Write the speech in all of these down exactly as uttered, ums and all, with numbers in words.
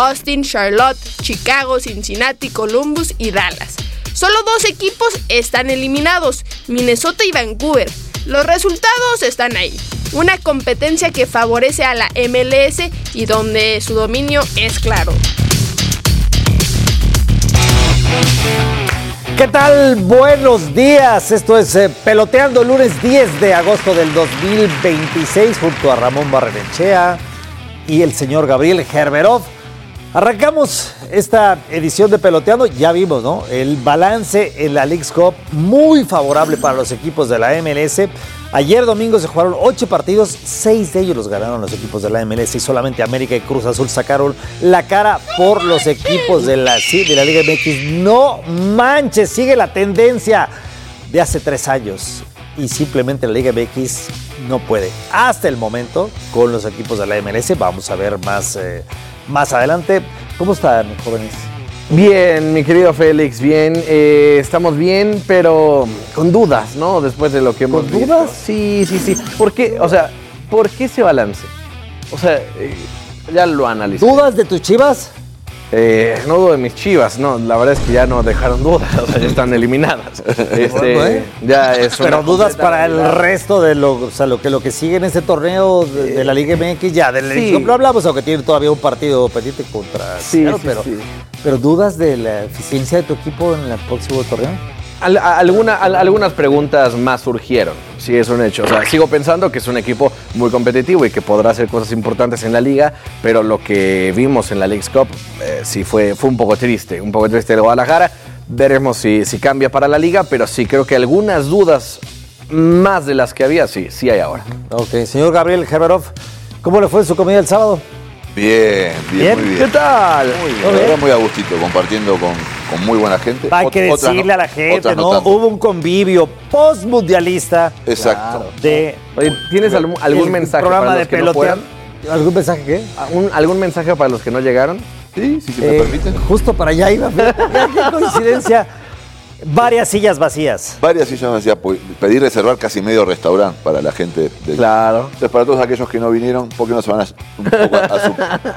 Austin, Charlotte, Chicago, Cincinnati, Columbus y Dallas. Solo dos equipos están eliminados, Minnesota y Vancouver. Los resultados están ahí. Una competencia que favorece a la M L S y donde su dominio es claro. ¿Qué tal? Buenos días. Esto es eh, Peloteando, lunes diez de agosto del dos mil veintiséis, junto a Ramón Barrenechea y el señor Gabriel Gerberov. Arrancamos esta edición de Peloteando. Ya vimos, ¿no? El balance en la Leagues Cup muy favorable para los equipos de la M L S. Ayer domingo se jugaron ocho partidos, seis de ellos los ganaron los equipos de la M L S y solamente América y Cruz Azul sacaron la cara por los equipos de la, sí, de la Liga M X. No manches, sigue la tendencia de hace tres años y simplemente la Liga M X no puede. Hasta el momento con los equipos de la M L S, vamos a ver más, eh, más adelante. ¿Cómo están, jóvenes? Bien, mi querido Félix, bien. Eh, estamos bien, pero con dudas, ¿no? Después de lo que hemos visto. ¿Con dudas? Sí, sí, sí. ¿Por qué? O sea, ¿por qué ese balance? O sea, eh, ya lo analicé. ¿Dudas de tus Chivas? Eh, no dudo de mis Chivas, no, la verdad es que ya no dejaron dudas, o sea, ya están eliminadas. Este, bueno, ¿eh? Ya es Pero dudas para realidad. El resto de lo, o sea, lo que lo que sigue en este torneo de, de la Liga M X, ya del sí. Lo hablamos, aunque tiene todavía un partido pendiente contra sí, claro, sí, pero, sí. pero dudas de la eficiencia de tu equipo en el próximo torneo. Al, alguna, al, algunas preguntas más surgieron, sí, es un hecho. O sea, sigo pensando que es un equipo muy competitivo y que podrá hacer cosas importantes en la liga, pero lo que vimos en la Leagues Cup eh, sí fue, fue un poco triste, un poco triste de Guadalajara. Veremos si, si cambia para la liga, pero sí creo que algunas dudas más de las que había, sí, sí hay ahora. Ok, señor Gabriel Gerberov, ¿cómo le fue en su comida el sábado? Bien, bien, ¿Bien? muy bien. ¿Qué tal? Muy bien, la verdad muy a gustito, compartiendo con, con muy buena gente. Hay que Ot- decirle no, a la gente, no ¿no? Hubo un convivio post-mundialista. Exacto. Claro, de, Oye, ¿tienes algún, algún mensaje programa para de los que no pelotear? fueron? ¿Algún mensaje qué? ¿Algún, ¿Algún mensaje para los que no llegaron? Sí, sí, si me Eh, permiten. Justo para allá iba. Mira, qué coincidencia. Varias sillas vacías. Varias sillas me decía, pedí reservar casi medio restaurante para la gente. Del... Claro. Entonces, para todos aquellos que no vinieron, ¿por qué no se van a, un poco a, a su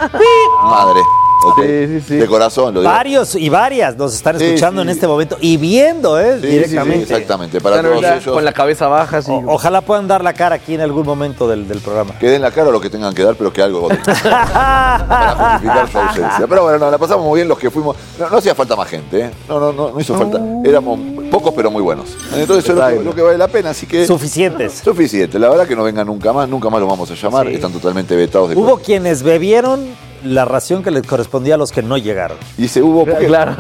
madre? Okay. Sí, sí, sí. De corazón, lo digo. Varios y varias nos están Sí, escuchando sí. en este momento y viendo, ¿eh? Sí, Directamente. sí, sí, exactamente. Para Claro, todos ya, ellos, con la cabeza baja, sí. O- ojalá puedan dar la cara aquí en algún momento del, del programa. que den la cara o lo que tengan que dar, pero que algo voten. Para justificar su ausencia. Pero bueno, no, la pasamos muy bien los que fuimos. No, no hacía falta más gente, ¿eh? No, no, no, no hizo falta. Éramos pocos, pero muy buenos. Entonces, eso es lo que, lo que vale la pena, así que. Suficientes. Suficiente. La verdad que no vengan nunca más, nunca más los vamos a llamar. Sí. Están totalmente vetados de Hubo quienes bebieron la ración que les correspondía a los que no llegaron. Dice hubo, ¿por qué? Claro.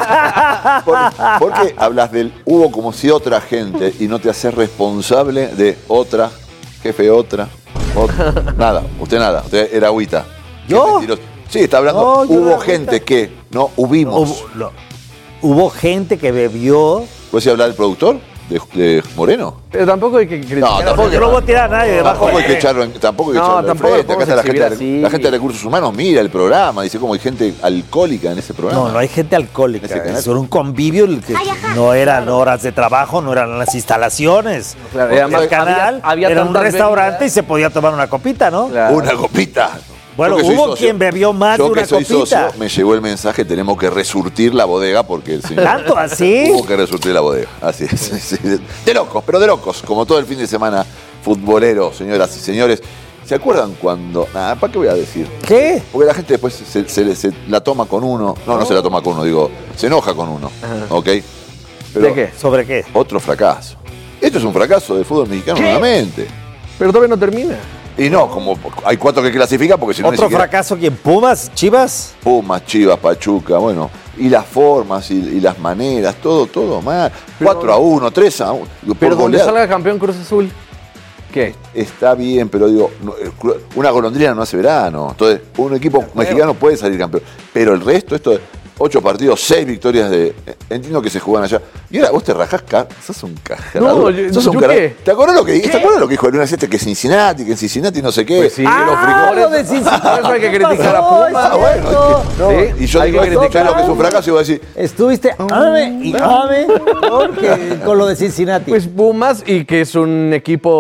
¿Por, por qué hablas del hubo como si otra gente y no te haces responsable de otra, jefe otra, otra? Nada, usted nada, usted era agüita. ¿Yo? Sí, está hablando, No, yo hubo era gente agüita. que, no, hubimos. Hubo, no. Hubo gente que bebió. ¿Puedes hablar del productor? ¿De, de Moreno? Pero tampoco hay que criticar. No, tampoco. Yo no voy a tirar a nadie debajo. Tampoco hay que echarlo en, tampoco hay que No, echarlo en tampoco frente. lo Acá está la podemos gente, exhibir de- así. la gente de recursos humanos mira el programa, dice como hay gente alcohólica en ese programa. No, no hay gente alcohólica. Ese canal. Es un convivio el que no eran horas de trabajo, no eran las instalaciones. Claro, y Porque además el canal había- había era un tantas restaurante bebidas. y se podía tomar una copita, ¿no? Claro. Una copita. Bueno, Yo que soy hubo socio- quien bebió más yo de una que soy copita. socio, me llegó el mensaje, tenemos que resurtir la bodega porque el señor... ¿Tanto así? Hubo que resurtir la bodega, así es. Sí, de, de locos, pero de locos, como todo el fin de semana futbolero, señoras y señores. ¿Se acuerdan cuando...? Nada, ¿para qué voy a decir? ¿Qué? Porque la gente después se, se- se la toma con uno. No, no se la toma con uno, digo, se enoja con uno. Ajá. ¿Ok? Pero ¿De qué? ¿Sobre qué? Otro fracaso. Esto es un fracaso del fútbol mexicano nuevamente. Pero todavía no termina. Y no, como hay cuatro que clasifican porque si no ni ¿Otro siquiera- fracaso quién? ¿Pumas? ¿Chivas? Pumas, Chivas, Pachuca, bueno, y las formas y, y las maneras, todo, todo mal. Pero- cuatro a uno, tres a uno. Digo, Pero por donde goleada. salga campeón Cruz Azul, ¿qué? Está bien, pero digo, no, eh, una golondrina no hace verano. Entonces, un equipo mexicano puede salir campeón. Pero el resto, esto de ocho partidos, seis victorias de. Entiendo que se juegan allá. Y ahora vos te rajás, ca- sos un cajarador. No, yo- sos un ¿yo cara- qué? ¿Te acordás lo que dijiste? ¿Te acordás lo que dijo el lunes este? Que Cincinnati, que en Cincinnati no sé qué. Pues sí. que los Ah, frijoles- lo de Cincinnati. Por eso hay que criticar a No, Pumas. es Ah, bueno, cierto. es que- no, Sí, y yo hay digo que esto, criticar. lo que es un fracaso y voy a decir, Estuviste ame y ame porque, con lo de Cincinnati. Pues Pumas, y que es un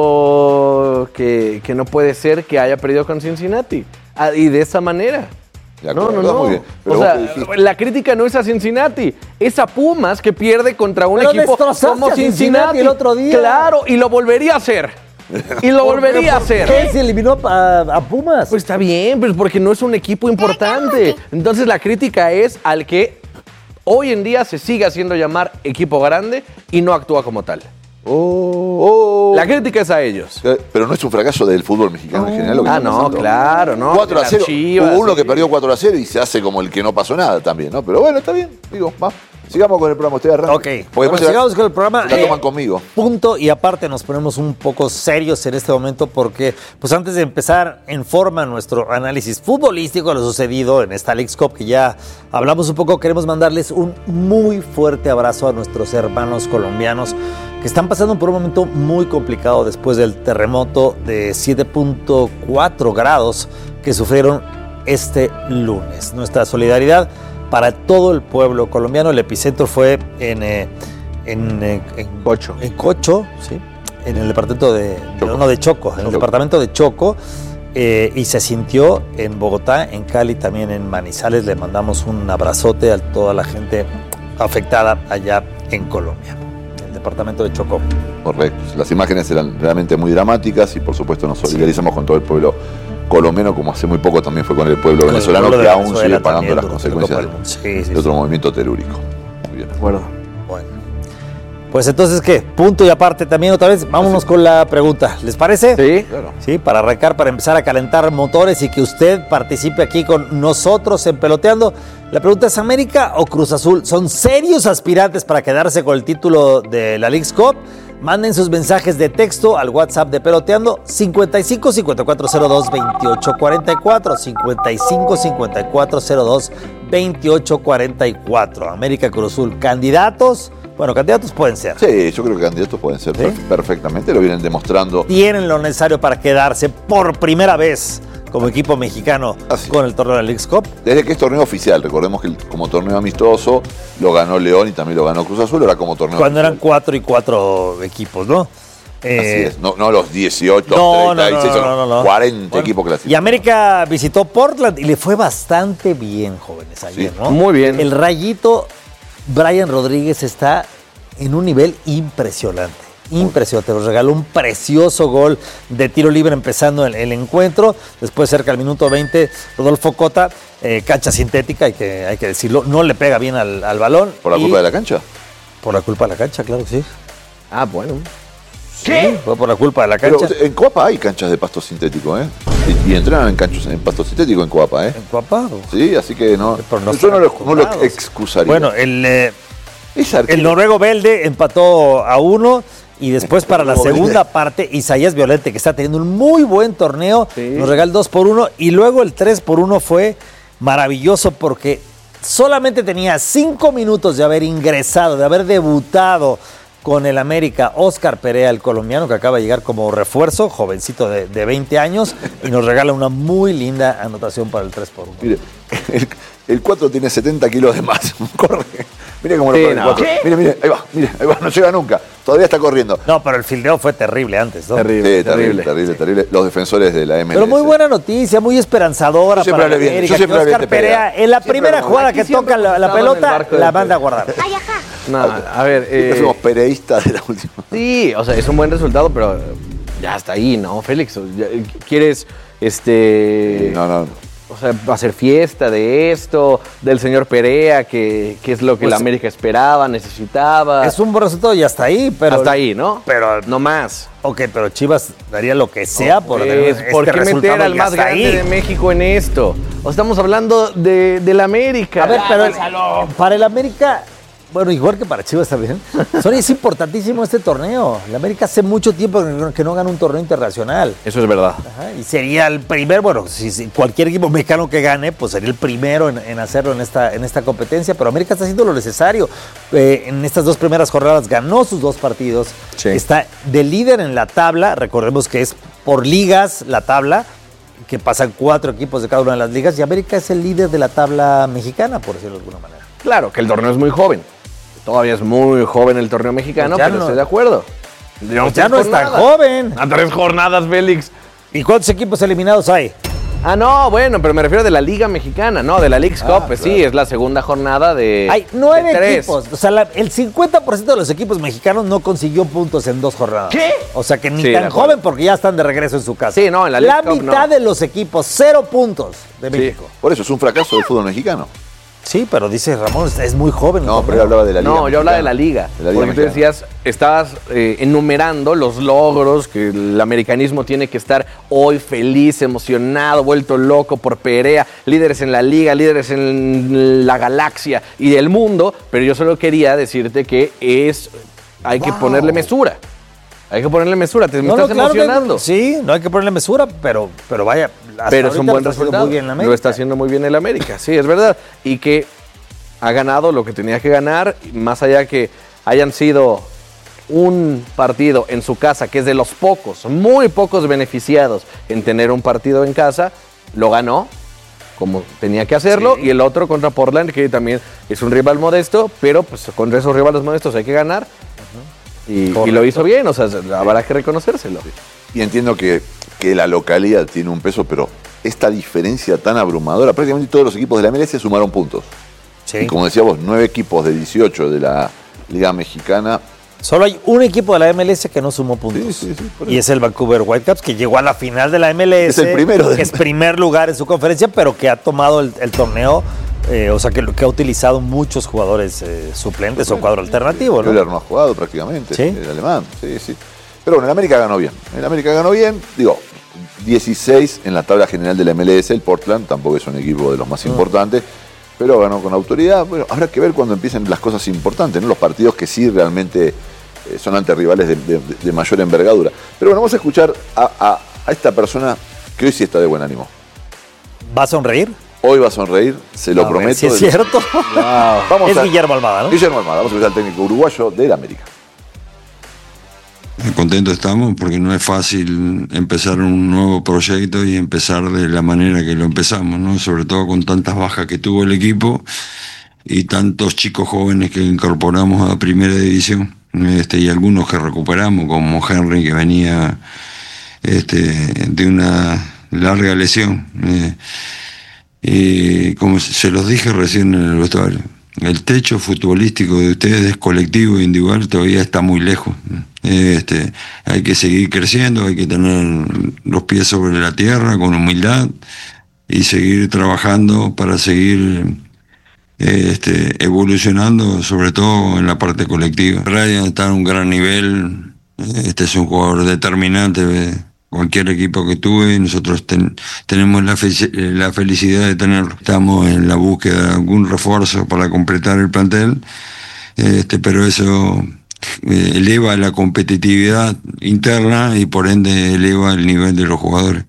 equipo que, que no puede ser que haya perdido con Cincinnati. Ah, y de esa manera. De No, acuerdo, no, no. muy bien. Pero o vos sea, qué dijiste. la crítica no es a Cincinnati, es a Pumas que pierde contra un Pero equipo destrozaste como a Cincinnati Cincinnati el otro día. Claro, y lo volvería a hacer. Y lo volvería a hacer. ¿Qué? Se eliminó a, a Pumas. Pues está bien, pues porque no es un equipo importante. Entonces la crítica es al que hoy en día se sigue haciendo llamar equipo grande y no actúa como tal. Oh, oh. La crítica es a ellos. Pero no es un fracaso del fútbol mexicano en general lo que Ah, está no, pasando. claro, no. cuatro a Las cero. Chivas, Hubo uno que sí. perdió cuatro a cero y se hace como el que no pasó nada también, ¿no? Pero bueno, está bien. Digo, va. Sigamos con el programa. Usted arranca. Ok, Porque bueno, después se la- sigamos con el programa. se la Eh, toman conmigo. Punto, y aparte nos ponemos un poco serios en este momento porque, pues antes de empezar en forma nuestro análisis futbolístico a lo sucedido en esta Leagues Cup, que ya hablamos un poco, queremos mandarles un muy fuerte abrazo a nuestros hermanos colombianos que están pasando por un momento muy complicado después del terremoto de siete punto cuatro grados que sufrieron este lunes. Nuestra solidaridad para todo el pueblo colombiano. El epicentro fue en, eh, en, eh, en Cocho. En Cocho, sí, en el departamento de, Choco. no, de Choco, en el Choco. departamento de Choco, eh, y se sintió en Bogotá, en Cali, también en Manizales. Le mandamos un abrazote a toda la gente afectada allá en Colombia, en el departamento de Choco. Correcto. Las imágenes eran realmente muy dramáticas y por supuesto nos solidarizamos con todo el pueblo colombiano, como hace muy poco también fue con el pueblo Con el venezolano, pueblo de que aún Venezuela sigue pagando también las durante la consecuencias Copa de, del Mundo. Sí, sí, de otro sí. movimiento telúrico. Muy bien. De acuerdo. Bueno, pues entonces, ¿qué? Punto y aparte también otra vez. Vámonos con la pregunta. ¿Les parece? Sí. Claro. Sí, para arrancar, para empezar a calentar motores y que usted participe aquí con nosotros en Peloteando. La pregunta es: ¿América o Cruz Azul son serios aspirantes para quedarse con el título de la Leagues Cup? Manden sus mensajes de texto al WhatsApp de Peloteando cincuenta y cinco cincuenta y cuatro cero dos veintiocho cuarenta y cuatro, cincuenta y cinco cincuenta y cuatro cero dos veintiocho cuarenta y cuatro. América, Cruz Azul, candidatos. Bueno, candidatos pueden ser. Sí, yo creo que candidatos pueden ser ¿Sí? perf- perfectamente, lo vienen demostrando. Tienen lo necesario para quedarse por primera vez como equipo mexicano Así. con el torneo de la Leagues Cup. Desde que es torneo oficial, recordemos que el- como torneo amistoso lo ganó León y también lo ganó Cruz Azul, ahora como torneo Cuando eran oficial. cuatro y cuatro equipos, ¿no? Eh, Así es, no, no los dieciocho, No, no, treinta y seis, no, no, no, no. cuarenta Bueno, equipos y clasificados. América visitó Portland y le fue bastante bien, jóvenes, ayer, Sí, ¿no? muy bien. El Rayito Brian Rodríguez está en un nivel impresionante. Impresionante, nos regaló un precioso gol de tiro libre empezando el, el encuentro. Después, cerca del minuto veinte, Rodolfo Cota, eh, cancha sintética, hay que, hay que decirlo, no le pega bien al, al balón. ¿Por la y- culpa de la cancha? Por la culpa de la cancha, claro que sí. Ah, bueno. ¿Qué? Fue por la culpa de la Pero cancha. en Coapa hay canchas de pasto sintético, ¿eh? Y, y entrenan en canchas en pasto sintético en Coapa, ¿eh? ¿En Cuapa? Sí, así que no. Pero no yo no lo, están no lo acostumbrados. excusaría. Bueno, el, eh, es arquero. el noruego Velde empató a uno y después para la Noruego segunda Velde. parte Isaías Violente, que está teniendo un muy buen torneo, Sí. nos regala el dos por uno y luego el tres por uno fue maravilloso porque solamente tenía cinco minutos de haber ingresado, de haber debutado con el América, Óscar Perea, el colombiano que acaba de llegar como refuerzo, jovencito de, de veinte años, y nos regala una muy linda anotación para el tres por uno. Mire, el, el cuatro tiene setenta kilos de más. Corre. Mire cómo Sí, lo corre el no. cuatro. Mire, mire, ahí va, mire, ahí va, no llega nunca. Todavía está corriendo. No, pero el fildeo fue terrible antes, ¿no? Terrible. Sí, terrible, terrible, terrible. Los defensores de la M L S. Pero muy buena noticia, muy esperanzadora Yo siempre para la hablé bien, América. yo siempre que hablé Oscar bien de Perea. Perea, en la Siempre primera hablé jugada bien. que Aquí siempre toca la, la estaba en el pelota, barco de la Perea. manda a guardar. No, a ver. Siempre eh, fuimos pereístas de la última. Sí, o sea, es un buen resultado, pero ya está ahí, ¿no, Félix? Ya, ¿Quieres, este... No, no. O sea, hacer fiesta de esto, del señor Perea, que, que es lo que Pues, la América esperaba, necesitaba? Es un buen resultado y hasta ahí, pero. Hasta ahí, ¿no? Pero. No más. Ok, pero Chivas daría lo que sea por Pues, este ¿por qué resultado meter al y más hasta grande ahí? de México en esto? O estamos hablando de, de la América. A ver, pero el- para el América, bueno, igual que para Chivas también, Sony, es importantísimo este torneo. La América hace mucho tiempo que no- que no gana un torneo internacional. Eso es verdad. Ajá, y sería el primer, bueno, si, si cualquier equipo mexicano que gane, pues sería el primero en, en hacerlo en esta, en esta competencia, pero América está haciendo lo necesario. Eh, en estas dos primeras jornadas ganó sus dos partidos, Sí. está de líder en la tabla, recordemos que es por ligas la tabla, que pasan cuatro equipos de cada una de las ligas, y América es el líder de la tabla mexicana, por decirlo de alguna manera. Claro, que el torneo es muy joven. Todavía es muy joven el torneo mexicano, Pues ya pero no- estoy de acuerdo. Pues ya no es tan joven. A tres jornadas, Félix. ¿Y cuántos equipos eliminados hay? Ah, no, bueno, pero me refiero de la Liga Mexicana, no, de la Leagues Cup, Ah, pues claro. sí, es la segunda jornada de Hay nueve de tres. equipos. O sea, la- el cincuenta por ciento de los equipos mexicanos no consiguió puntos en dos jornadas. ¿Qué? O sea, que ni Sí, de tan acuerdo. joven porque ya están de regreso en su casa. Sí, no, en la La Leagues Cup mitad no. de los equipos, cero puntos de México. Por eso es un fracaso del fútbol mexicano. Sí, pero dice Ramón, es- es muy joven. el No, pero torneo. él hablaba de la Liga. No, yo hablaba de la Mexicana. Liga. De la Liga porque tú Mexicana. decías, estabas eh, enumerando los logros que el americanismo tiene que estar hoy feliz, emocionado, vuelto loco por Perea, líderes en la Liga, líderes en la galaxia y del mundo, pero yo solo quería decirte que es hay que Wow. ponerle mesura. Hay que ponerle mesura, te me No, no, estás claro que- emocionando. sí, no hay que ponerle mesura, pero, pero vaya. hasta Pero es un ahorita buen lo está haciendo resultado. Muy bien la Lo América. está haciendo muy bien el América, sí, es verdad. Y que ha ganado lo que tenía que ganar, más allá que hayan sido un partido en su casa, que es de los pocos, muy pocos beneficiados en tener un partido en casa, lo ganó como tenía que hacerlo. Sí. Y el otro contra Portland, que también es un rival modesto, pero pues contra esos rivales modestos hay que ganar. Y, y lo hizo bien, o sea, habrá que reconocérselo. Y entiendo que, que la localidad tiene un peso, pero esta diferencia tan abrumadora, prácticamente todos los equipos de la M L S sumaron puntos. Sí. Y como decía vos, nueve equipos de dieciocho de la Liga Mexicana. Solo hay un equipo de la M L S que no sumó puntos. Sí, sí, sí, por y es el Vancouver Whitecaps, que llegó a la final de la M L S. Es el primero de- Que es primer lugar en su conferencia, pero que ha tomado el, el torneo, eh, o sea, que, que ha utilizado muchos jugadores eh, suplentes o cuadro alternativo, ¿no? Euler no ha jugado prácticamente, Sí. el alemán. Sí, sí. Pero bueno, el América ganó bien. El América ganó bien, digo, dieciséis en la tabla general de la M L S. El Portland tampoco es un equipo de los más importantes, pero ganó con autoridad. Bueno, habrá que ver cuando empiecen las cosas importantes, ¿no? Los partidos que sí realmente eh, son ante rivales de, de- de mayor envergadura. Pero bueno, vamos a escuchar a, a- a esta persona que hoy sí está de buen ánimo. ¿Va a sonreír? Hoy va a sonreír, se lo A ver prometo. si es cierto. Vamos es a- Guillermo Almada, ¿no? Guillermo Almada, vamos a escuchar al técnico uruguayo del América. Contentos estamos porque no es fácil empezar un nuevo proyecto y empezar de la manera que lo empezamos, ¿no? Sobre todo con tantas bajas que tuvo el equipo y tantos chicos jóvenes que incorporamos a Primera División, este, y algunos que recuperamos, como Henry, que venía este, de una larga lesión. Eh, y como se los dije recién en el vestuario, el techo futbolístico de ustedes, colectivo e individual, todavía está muy lejos. Este, hay que seguir creciendo, hay que tener los pies sobre la tierra con humildad y seguir trabajando para seguir este, evolucionando, sobre todo en la parte colectiva. Ryan está en un gran nivel, este es un jugador determinante de cualquier equipo que tuve, nosotros ten, tenemos la, fe, la felicidad de tenerlo. Estamos en la búsqueda de algún refuerzo para completar el plantel, este, pero eso eh, eleva la competitividad interna y por ende eleva el nivel de los jugadores.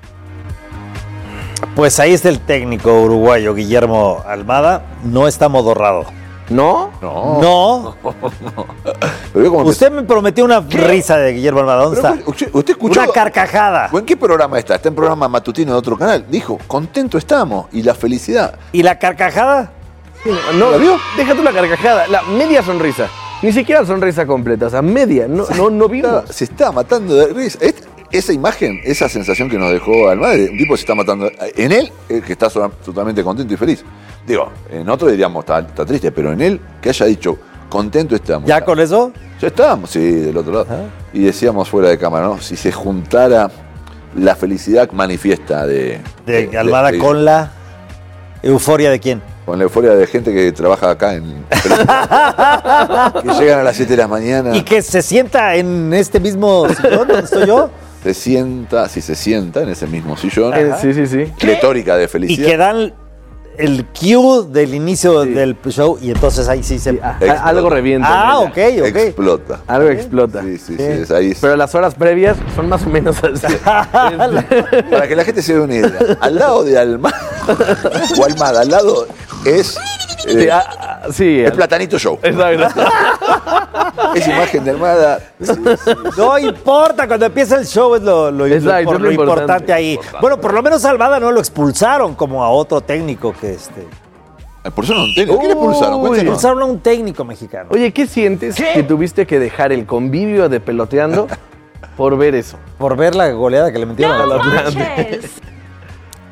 Pues ahí está el técnico uruguayo Guillermo Almada. No está modorrado. ¿No? No. No. Pero veo cómo Usted me prometió una risa de Guillermo Almada. ¿Dónde Pero está? Usted, usted escuchó. Una carcajada. ¿O en qué programa está? Está en programa matutino de otro canal. Dijo, contento estamos y la felicidad. ¿Y la carcajada? No, ¿La vio? Déjate la carcajada, la media sonrisa. Ni siquiera sonrisa completa, o sea, media, no, no, no vimos. Está- se está matando de risa. Es- esa imagen, esa sensación que nos dejó Almada, de un tipo que se está matando. En él, eh, que está so- totalmente contento y feliz. Digo, en otro diríamos, está, está triste, pero en él, que haya dicho, contento estamos. ¿Ya con eso? Ya estábamos, sí, del otro lado. Ajá. Y decíamos fuera de cámara, ¿no? Si se juntara la felicidad manifiesta de... De Almada con la euforia de quién. Con la euforia de gente que trabaja acá en... que llegan a las siete de la mañana, Y que se sienta en este mismo sillón donde estoy yo. se sienta, si se sienta en ese mismo sillón, Eh, sí, sí, sí. pletórica de Y felicidad. que dan el cue del inicio del show y entonces ahí sí se... Ah, Explota. algo revienta. Ah, en ella. ok, ok. Explota. Algo explota. Sí, sí, sí, es ahí. Pero las horas previas son más o menos así. Para que la gente se dé una idea, al lado de Almada, o Almada, al lado es... eh, Sí, ah, ah, sí, el Platanito Show. Exacto. Esa imagen de Almada. No importa, cuando empieza el show es lo, lo, Exacto, por es lo lo importante, importante. ahí. Bueno, por lo menos Almada no lo expulsaron como a otro técnico que este. Expulsaron a un técnico. ¿Qué le expulsaron? Uy. Cuéntanos. Expulsaron a un técnico mexicano. Oye, ¿qué sientes que tuviste que dejar el convivio de peloteando por ver eso? Por ver la goleada que le metieron a la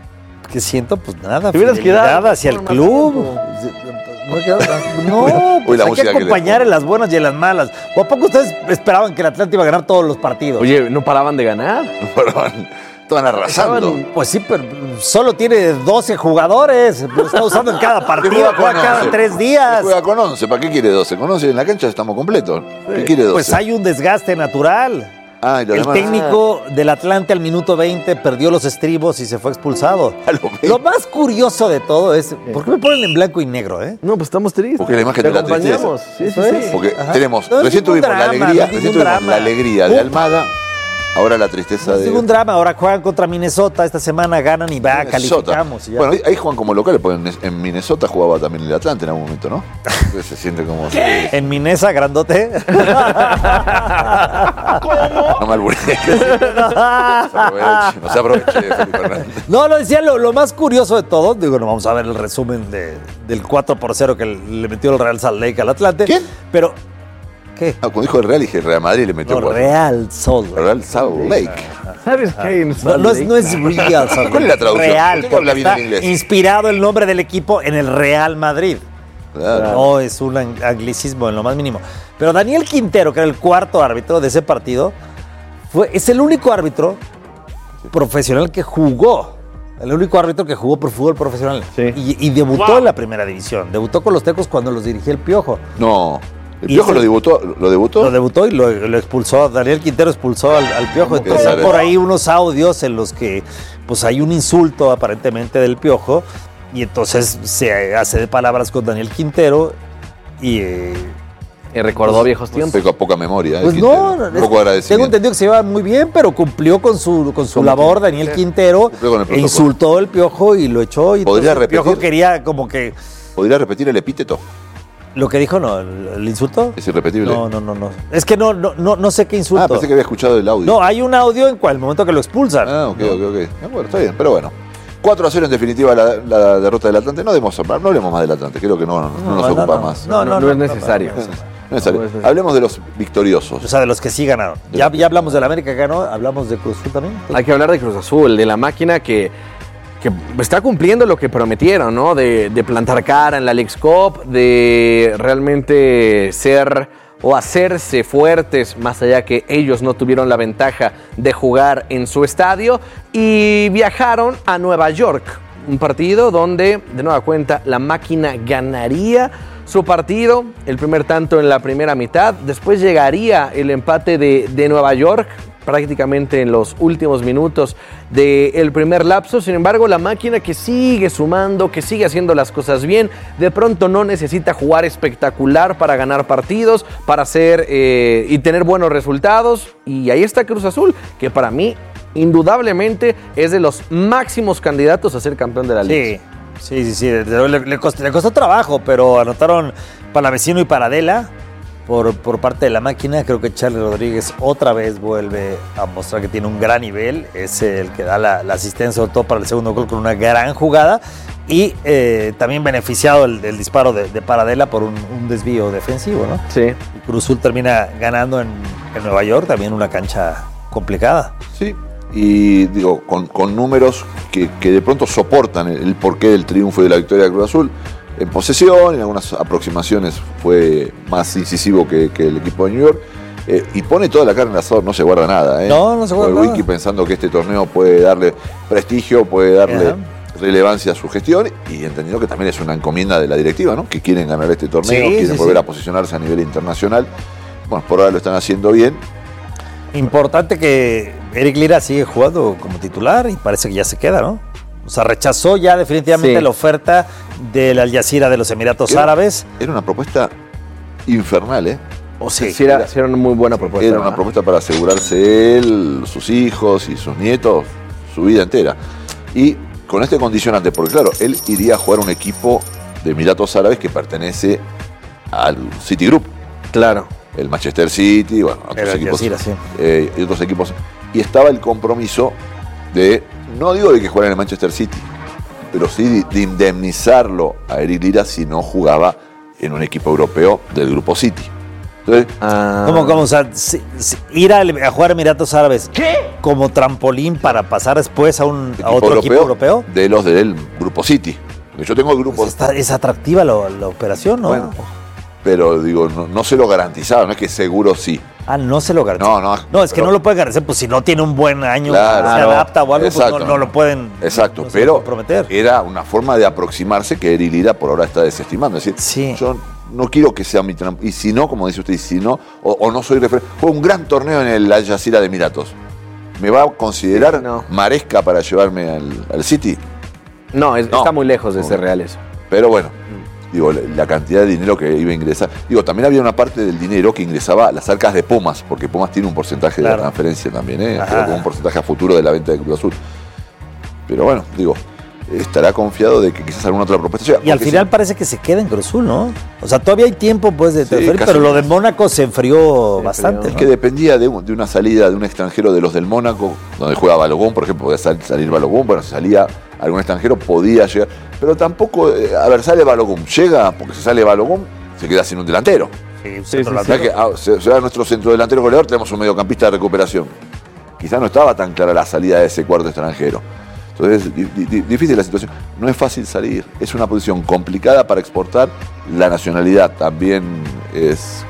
¿qué siento? Pues nada, ¿Te hubieras fidelidad quedado hacia el más club. No, no, pues la hay que música que le acompañar pongo. en las buenas y en las malas. ¿O a poco ustedes esperaban que el Atlante iba a ganar todos los partidos? Oye, no paraban de ganar. Estaban arrasando. Estaban- Pues sí, pero solo tiene doce jugadores. Lo está usando en cada partido, Juega juega con cada once. tres días. Juega con once, ¿para qué quiere doce? Con once en la cancha estamos completos. ¿Qué quiere doce? Pues hay un desgaste natural. Ah, y lo El demás. técnico del Atlante al minuto veinte perdió los estribos y se fue expulsado. A lo veinte. Lo más curioso de todo es, ¿por qué me ponen en blanco y negro, eh? No, pues estamos tristes. Porque la imagen Te de la tristeza. acompañamos. Sí, sí, Eso sí. es. Porque Ajá. tenemos, No es recién ningún tuvimos la drama, alegría, no es recién ningún tuvimos drama. la alegría de Uh. Almada, ahora la tristeza No es de ningún drama, ahora juegan contra Minnesota, esta semana ganan y va, Minnesota. calificamos. Y ya. Bueno, ahí, ahí juegan como locales, porque en, en Minnesota jugaba también el Atlante en algún momento, ¿no? Entonces se siente como... En Minesa, grandote. No me alburé. No se aproveche, Felipe Hernández. No, lo decía, lo, lo más curioso de todo, digo, no vamos a ver el resumen de, del cuatro por cero que le metió el Real Salt Lake al Atlante. ¿Quién? Pero, ¿qué? Ah, cuando dijo el Real, dije el Real Madrid le metió No, cuatro. Real Salt Lake. Real Salt Lake. ¿Sabes qué? En No, Salt no es, Lake- no es Real Salt Lake. ¿Cuál es la traducción? Real, ¿Por qué habla porque bien está en inglés? inspirado el nombre del equipo en el Real Madrid. Claro. No es un ang- anglicismo en lo más mínimo. Pero Daniel Quintero, que era el cuarto árbitro de ese partido, fue, es el único árbitro profesional que jugó. El único árbitro que jugó por fútbol profesional. Sí. Y, y debutó en la primera división. Debutó con los Tecos cuando los dirigía el Piojo. No. El Y Piojo ese- lo debutó. ¿Lo debutó? Lo debutó y lo, lo expulsó. Daniel Quintero expulsó al, al Piojo. ¿Cómo que Entonces hay sabe? por ahí unos audios en los que pues hay un insulto aparentemente del Piojo. Y entonces se hace de palabras con Daniel Quintero. Y... eh, Y recordó viejos tiempos. Poca, poca memoria. Pues el no, Quintero. Un es- poco tengo agradecimiento. entendido que se iba muy bien, pero cumplió con su, con su ¿Cómo labor que? Daniel Quintero, Cumplió con el e protocolo. insultó al Piojo y lo echó. Y ¿Podría entonces el Piojo repetir? quería como que... ¿Podría repetir el epíteto? Lo que dijo, no, el, el insulto. ¿Es irrepetible? No, no, no, no. Es que no, no, no, no sé qué insulto. Ah, pensé que había escuchado el audio. No, hay un audio en cual el momento que lo expulsan. Ah, ok, No. ok, ok. Ah, bueno, está bien, pero bueno. cuatro a cero en definitiva la, la derrota del Atlante. No debemos hablar, no hablemos más del Atlante, creo que no, no, No, nos no, ocupa no, más. no, No, no es necesario. No es necesario. No es necesario. Hablemos de los victoriosos. O sea, de los que sí ganaron. Ya, ya hablamos del América que ganó, hablamos de Cruz Azul también. Hay que hablar de Cruz Azul, de la máquina que, que está cumpliendo lo que prometieron, ¿no? De, de plantar cara en la Leagues Cup, de realmente ser o hacerse fuertes, más allá que ellos no tuvieron la ventaja de jugar en su estadio, y viajaron a Nueva York. Un partido donde, de nueva cuenta, la máquina ganaría su partido, el primer tanto en la primera mitad, después llegaría el empate de, de Nueva York, prácticamente en los últimos minutos del primer lapso. Sin embargo, la máquina que sigue sumando, que sigue haciendo las cosas bien, de pronto no necesita jugar espectacular para ganar partidos, para hacer eh, y tener buenos resultados. Y ahí está Cruz Azul, que para mí, indudablemente, es de los máximos candidatos a ser campeón de la liga. Sí, sí, sí, sí. Le, le costó, le costó trabajo, pero anotaron Palavecino y Paradela por, por parte de la máquina. Creo que Charlie Rodríguez otra vez vuelve a mostrar que tiene un gran nivel. Es el que da la, la asistencia, sobre todo para el segundo gol, con una gran jugada. Y eh, también beneficiado el, el disparo de, de Paradela por un, un desvío defensivo, ¿no? Sí. Y Cruz Azul termina ganando en, en Nueva York, también una cancha complicada. Sí. Y digo, con, con números que, que de pronto soportan el, el porqué del triunfo y de la victoria de Cruz Azul. En posesión, en algunas aproximaciones fue más incisivo que, que el equipo de New York. Eh, y pone toda la carne en el asador, no se guarda nada. ¿eh? No, no se guarda el nada. Wiki pensando que este torneo puede darle prestigio, puede darle Ajá. relevancia a su gestión, y entendiendo que también es una encomienda de la directiva, ¿no? Que quieren ganar este torneo, Sí, quieren sí, volver sí. a posicionarse a nivel internacional. Bueno, por ahora lo están haciendo bien. Importante que Eric Lira sigue jugando como titular y parece que ya se queda, ¿no? O sea, rechazó ya definitivamente Sí. la oferta del Al Jazeera de los Emiratos Era- Árabes. Era una propuesta infernal, ¿eh? O sí. Sí, era, sí era una muy buena propuesta. Era una ¿verdad? propuesta para asegurarse él, sus hijos y sus nietos, su vida entera. Y con este condicionante, porque claro, él iría a jugar un equipo de Emiratos Árabes que pertenece al Citigroup, Claro. el Manchester City, bueno, otros El Al equipos, Jazeera, sí. eh, y otros equipos. Y estaba el compromiso de, no digo de que jugara en el Manchester City, pero sí de, de indemnizarlo a Eric Lira si no jugaba en un equipo europeo del Grupo City. Entonces, Ah. ¿Cómo, cómo? O sea, si- si- ir a, a jugar a Emiratos Árabes. ¿Qué? Como trampolín para pasar después a, un, a otro equipo europeo. De los del Grupo City. Yo tengo el grupo. Pues está, es atractiva la, la operación, ¿no? Bueno, pero digo, no, no se lo garantizaba, no es que seguro sí. Ah, no se lo garantiza. No, no. No, es que pero- no lo pueden garantizar, pues si no tiene un buen año, Claro, se claro. adapta o algo, Exacto. pues no, no lo pueden. Exacto, no se lo pero pueden prometer. era una forma de aproximarse que Eri Lira por ahora está desestimando. Es decir, Sí. yo no quiero que sea mi trampa. Y si no, como dice usted, y si no, o, o no soy referente. Fue un gran torneo en el Al Jazeera de Emiratos. ¿Me va a considerar Sí, no. Maresca para llevarme al, al City? No, es- No. está muy lejos de No. ser real eso. Pero bueno, digo, la, la cantidad de dinero que iba a ingresar. Digo, también había una parte del dinero que ingresaba a las arcas de Pumas, porque Pumas tiene un porcentaje de Claro. la transferencia también, ¿eh? Ajá. Creo que un porcentaje a futuro de la venta de Cruz Azul. Pero bueno, digo, estará confiado de que quizás alguna otra propuesta llega. Y al porque final si- parece que se queda en Cruz Azul, ¿no? O sea, todavía hay tiempo pues de Sí, transferir, casi pero lo de más. Mónaco se enfrió bastante. enfrió. ¿no? que dependía de, un- de una salida de un extranjero de los del Mónaco, donde juega Balogun, por ejemplo, podía sal- salir Balogun, bueno, si salía algún extranjero podía llegar, pero tampoco, eh, a ver, sale Balogun, llega, porque si sale Balogun, se queda sin un delantero. Sí, sí, centro sí. O sea delantero. que ah, se, se va nuestro centro delantero goleador, tenemos un mediocampista de recuperación. Quizás no estaba tan clara la salida de ese cuarto extranjero. Entonces, di- di- difícil la situación. No es fácil salir, es una posición complicada para exportar. La nacionalidad también es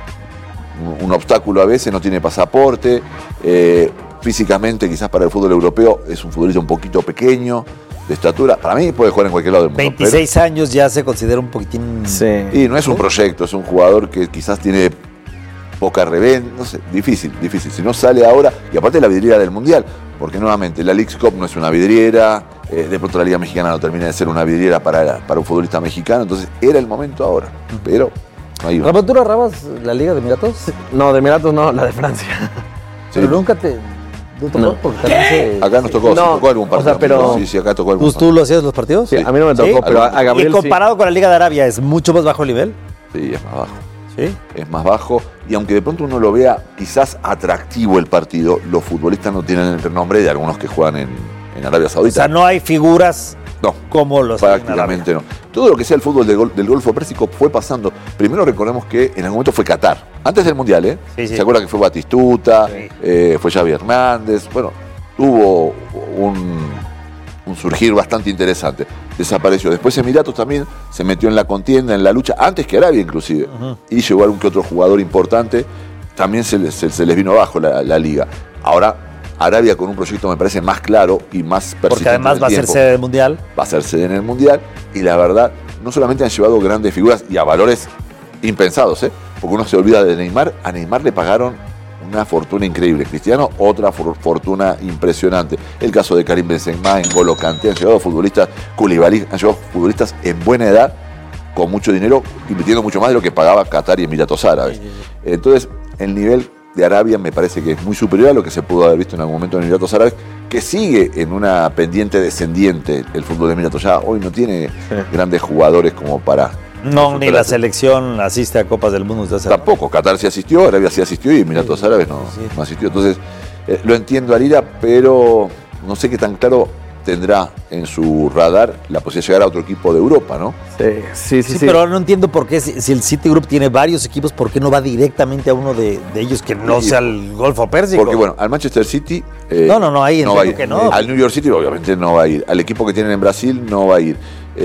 un, un obstáculo a veces, no tiene pasaporte. eh, físicamente, quizás para el fútbol europeo, es un futbolista un poquito pequeño, de estatura. Para mí puede jugar en cualquier lado del mundo. veintiséis años ya se considera un poquitín. pero- y no es un proyecto, es un jugador que quizás tiene poca reventa, no sé, difícil, difícil. Si no sale ahora, y aparte la vidriera del Mundial, porque nuevamente la Leagues Cup no es una vidriera, eh, de pronto la Liga Mexicana no termina de ser una vidriera para, para un futbolista mexicano, entonces era el momento ahora, pero ahí va. Ramón, ¿tú narrabas la Liga de Emiratos? No, de Emiratos no, la de Francia. Sí. Pero nunca te. ¿No tocó? No. Porque también se- Acá nos tocó, No, sí, tocó algún o partido. sea, pero- Sí, sí, acá tocó algún ¿Tú, ¿Tú lo hacías los partidos? Sí, a mí no me tocó, ¿Sí? pero a, a Gabriel Y sí. comparado con la Liga de Arabia, ¿es mucho más bajo el nivel? Sí, es más bajo. Sí. Es más bajo, y aunque de pronto uno lo vea quizás atractivo el partido, los futbolistas no tienen el renombre de algunos que juegan en, en Arabia O Saudita. sea, no hay figuras No, como los hay en prácticamente Arabia. no. Todo lo que sea el fútbol del, gol- del Golfo Pérsico fue pasando. Primero recordemos que en algún momento fue Qatar, antes del Mundial, ¿eh? Sí, sí. ¿Se acuerda que fue Batistuta, Sí. eh, fue Xavi Hernández? Bueno, tuvo un, un surgir bastante interesante. Desapareció. Después Emiratos también se metió en la contienda, en la lucha, antes que Arabia inclusive. Y llegó algún que otro jugador importante. También se les, se, se les vino abajo la, la liga. Ahora Arabia con un proyecto me parece más claro y más persistente. Porque además en el va a ser tiempo. sede del Mundial. Va a ser sede en el Mundial. Y la verdad, no solamente han llevado grandes figuras y a valores impensados, ¿eh? Porque uno se olvida de Neymar. A Neymar le pagaron una fortuna increíble. Cristiano, otra for- fortuna impresionante. El caso de Karim Benzema, N'Golo Kanté, han llegado futbolistas, Koulibaly, han llegado futbolistas en buena edad, con mucho dinero, invirtiendo mucho más de lo que pagaba Qatar y Emiratos Árabes. Entonces, el nivel de Arabia me parece que es muy superior a lo que se pudo haber visto en algún momento en Emiratos Árabes, que sigue en una pendiente descendiente el fútbol de Emiratos. Ya hoy no tiene grandes jugadores como para... No, ni la superarse. selección asiste a Copas del Mundo desde hace Tampoco, Qatar sí asistió, Arabia sí asistió y Emiratos Árabes no, Sí. no asistió. Entonces, eh, lo entiendo a Lira, pero no sé qué tan claro tendrá en su radar la posibilidad de llegar a otro equipo de Europa, ¿no? Sí, sí, sí. Sí, sí. pero no entiendo por qué, si, si el Citigroup tiene varios equipos, ¿por qué no va directamente a uno de, de ellos que no Sí. sea el Golfo Pérsico? Porque bueno, al Manchester City... eh, No, no, no, ahí va a entiendo ir. que no. Al New York City obviamente no va a ir. Al equipo que tienen en Brasil no va a ir.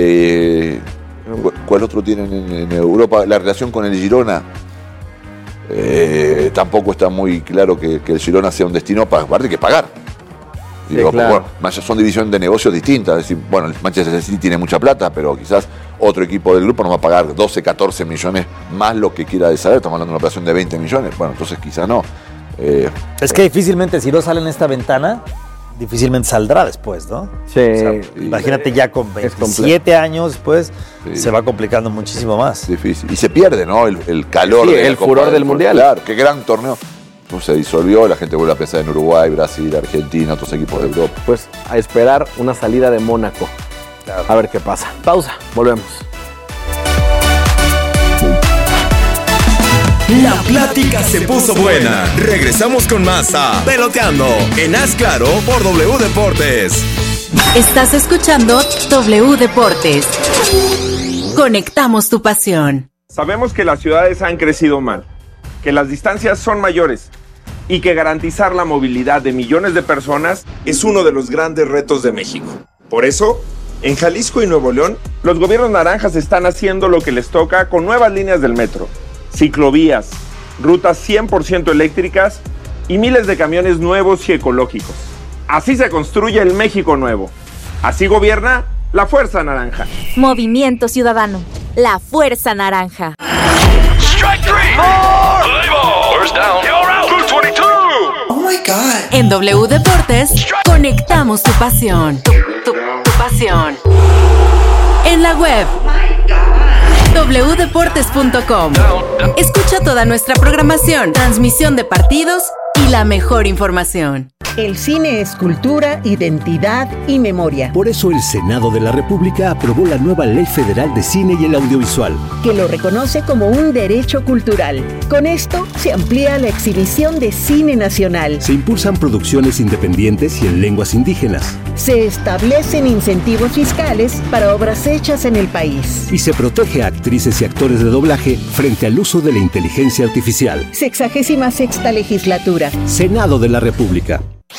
Eh, ¿cu- ¿Cuál otro tienen en, en Europa? La relación con el Girona. eh, tampoco está muy claro que, que el Girona sea un destino para aparte que pagar. Sí, Digo, claro. bueno, más allá son divisiones de negocios distintas. Es decir, bueno, el Manchester City tiene mucha plata, pero quizás otro equipo del grupo nos va a pagar doce, catorce millones más lo que quiera deshacer. Estamos hablando de una operación de veinte millones. Bueno, entonces quizás no. Eh, Es que difícilmente, si no sale en esta ventana, difícilmente saldrá después, ¿no? Sí. O sea, sí. imagínate ya con Es veintisiete años después, Sí. se va complicando muchísimo más. difícil. Y se pierde, ¿no? El, el calor. Sí, de la el Copa furor del Mundial. Claro, qué gran torneo. Pues se disolvió, la gente vuelve a pensar en Uruguay, Brasil, Argentina, otros equipos de Europa. Pues a esperar una salida de Mónaco. A ver qué pasa. Pausa, volvemos. La plática se puso buena. Regresamos con más a Peloteando en Haz Claro por W Deportes. Estás escuchando W Deportes. Conectamos tu pasión. Sabemos que las ciudades han crecido mal, que las distancias son mayores y que garantizar la movilidad de millones de personas es uno de los grandes retos de México. Por eso, en Jalisco y Nuevo León, los gobiernos naranjas están haciendo lo que les toca con nuevas líneas del metro, ciclovías, rutas cien por ciento eléctricas y miles de camiones nuevos y ecológicos. Así se construye el México nuevo. Así gobierna la Fuerza Naranja. Movimiento Ciudadano. La Fuerza Naranja. Strike three. Four. First down. You're out. two twenty-two. Oh my God. En W Deportes, conectamos tu pasión. Tu, tu, tu pasión. En la web. doble u deportes punto com. Escucha toda nuestra programación, transmisión de partidos y la mejor información. El cine es cultura, identidad y memoria. Por eso el Senado de la República aprobó la nueva Ley Federal de Cine y el Audiovisual, que lo reconoce como un derecho cultural. Con esto se amplía la exhibición de cine nacional. Se impulsan producciones independientes y en lenguas indígenas. Se establecen incentivos fiscales para obras hechas en el país. Y se protege a actrices y actores de doblaje frente al uso de la inteligencia artificial. Sexagésima sexta legislatura. Senado de la República.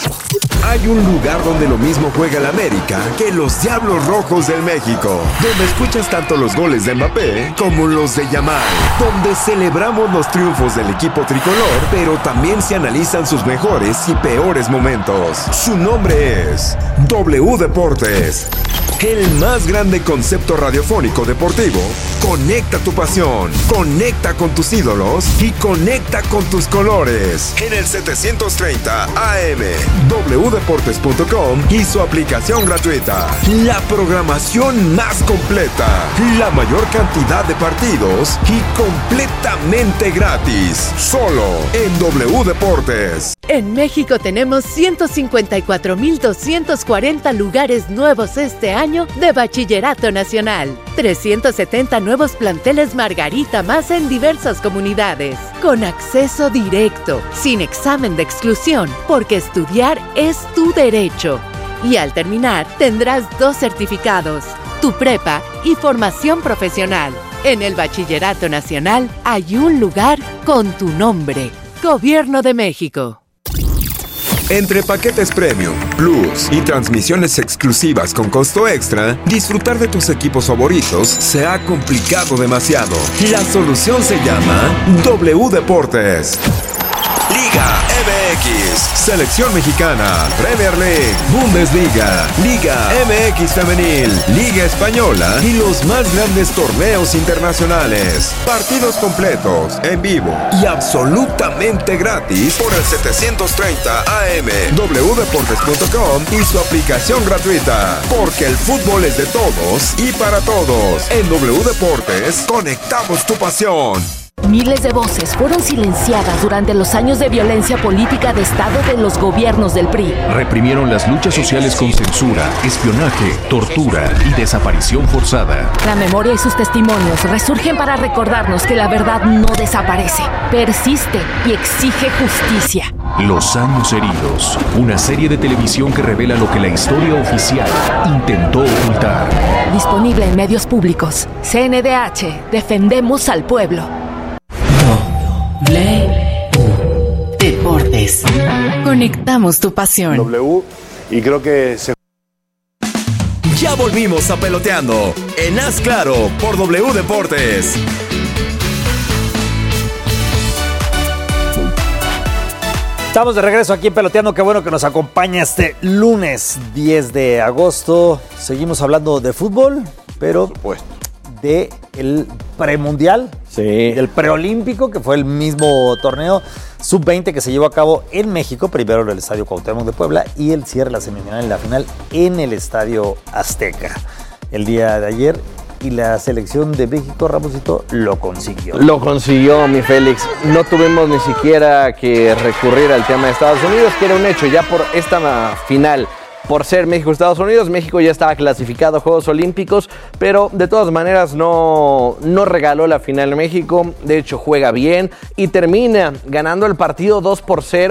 Hay un lugar donde lo mismo juega el América que los Diablos Rojos del México, donde escuchas tanto los goles de Mbappé como los de Yamal, donde celebramos los triunfos del equipo tricolor, pero también se analizan sus mejores y peores momentos. Su nombre es W Deportes. El más grande concepto radiofónico deportivo. Conecta tu pasión, conecta con tus ídolos y conecta con tus colores. En el setecientos treinta A M, doble u deportes punto com y su aplicación gratuita. La programación más completa, la mayor cantidad de partidos y completamente gratis. Solo en W Deportes. En México tenemos ciento cincuenta y cuatro mil doscientos cuarenta lugares nuevos este año de Bachillerato Nacional. trescientos setenta nuevos planteles Margarita más en diversas comunidades. Con acceso directo, sin examen de exclusión, porque estudiar es tu derecho. Y al terminar, tendrás dos certificados, tu prepa y formación profesional. En el Bachillerato Nacional hay un lugar con tu nombre. Gobierno de México. Entre paquetes Premium, Plus y transmisiones exclusivas con costo extra, disfrutar de tus equipos favoritos se ha complicado demasiado. La solución se llama W Deportes. Liga M X, Selección Mexicana, Premier League, Bundesliga, Liga M X Femenil, Liga Española y los más grandes torneos internacionales. Partidos completos, en vivo y absolutamente gratis por el setecientos treinta A M, doble u deportes punto com y su aplicación gratuita. Porque el fútbol es de todos y para todos. En W Deportes, conectamos tu pasión. Miles de voces fueron silenciadas durante los años de violencia política de Estado de los gobiernos del P R I. Reprimieron las luchas sociales con censura, espionaje, tortura y desaparición forzada. La memoria y sus testimonios resurgen para recordarnos que la verdad no desaparece, persiste y exige justicia. Los años heridos, una serie de televisión que revela lo que la historia oficial intentó ocultar. Disponible en medios públicos. C N D H, defendemos al pueblo. W Deportes. Conectamos tu pasión. W y creo que se... Ya volvimos a Peloteando en Haz Claro por W Deportes. Estamos de regreso aquí en Peloteando. Qué bueno que nos acompaña este lunes diez de agosto. Seguimos hablando de fútbol, pero de el premundial, sí, del preolímpico, que fue el mismo torneo sub veinte que se llevó a cabo en México, primero en el Estadio Cuauhtémoc de Puebla y el cierre, la semifinal y la final en el Estadio Azteca el día de ayer. Y la selección de México, Ramosito, lo consiguió. Lo consiguió, mi Félix. No tuvimos ni siquiera que recurrir al tema de Estados Unidos, que era un hecho ya por esta final. Por ser México-Estados Unidos, México ya estaba clasificado a Juegos Olímpicos, pero de todas maneras no, no regaló la final México. De hecho, juega bien y termina ganando el partido dos por cero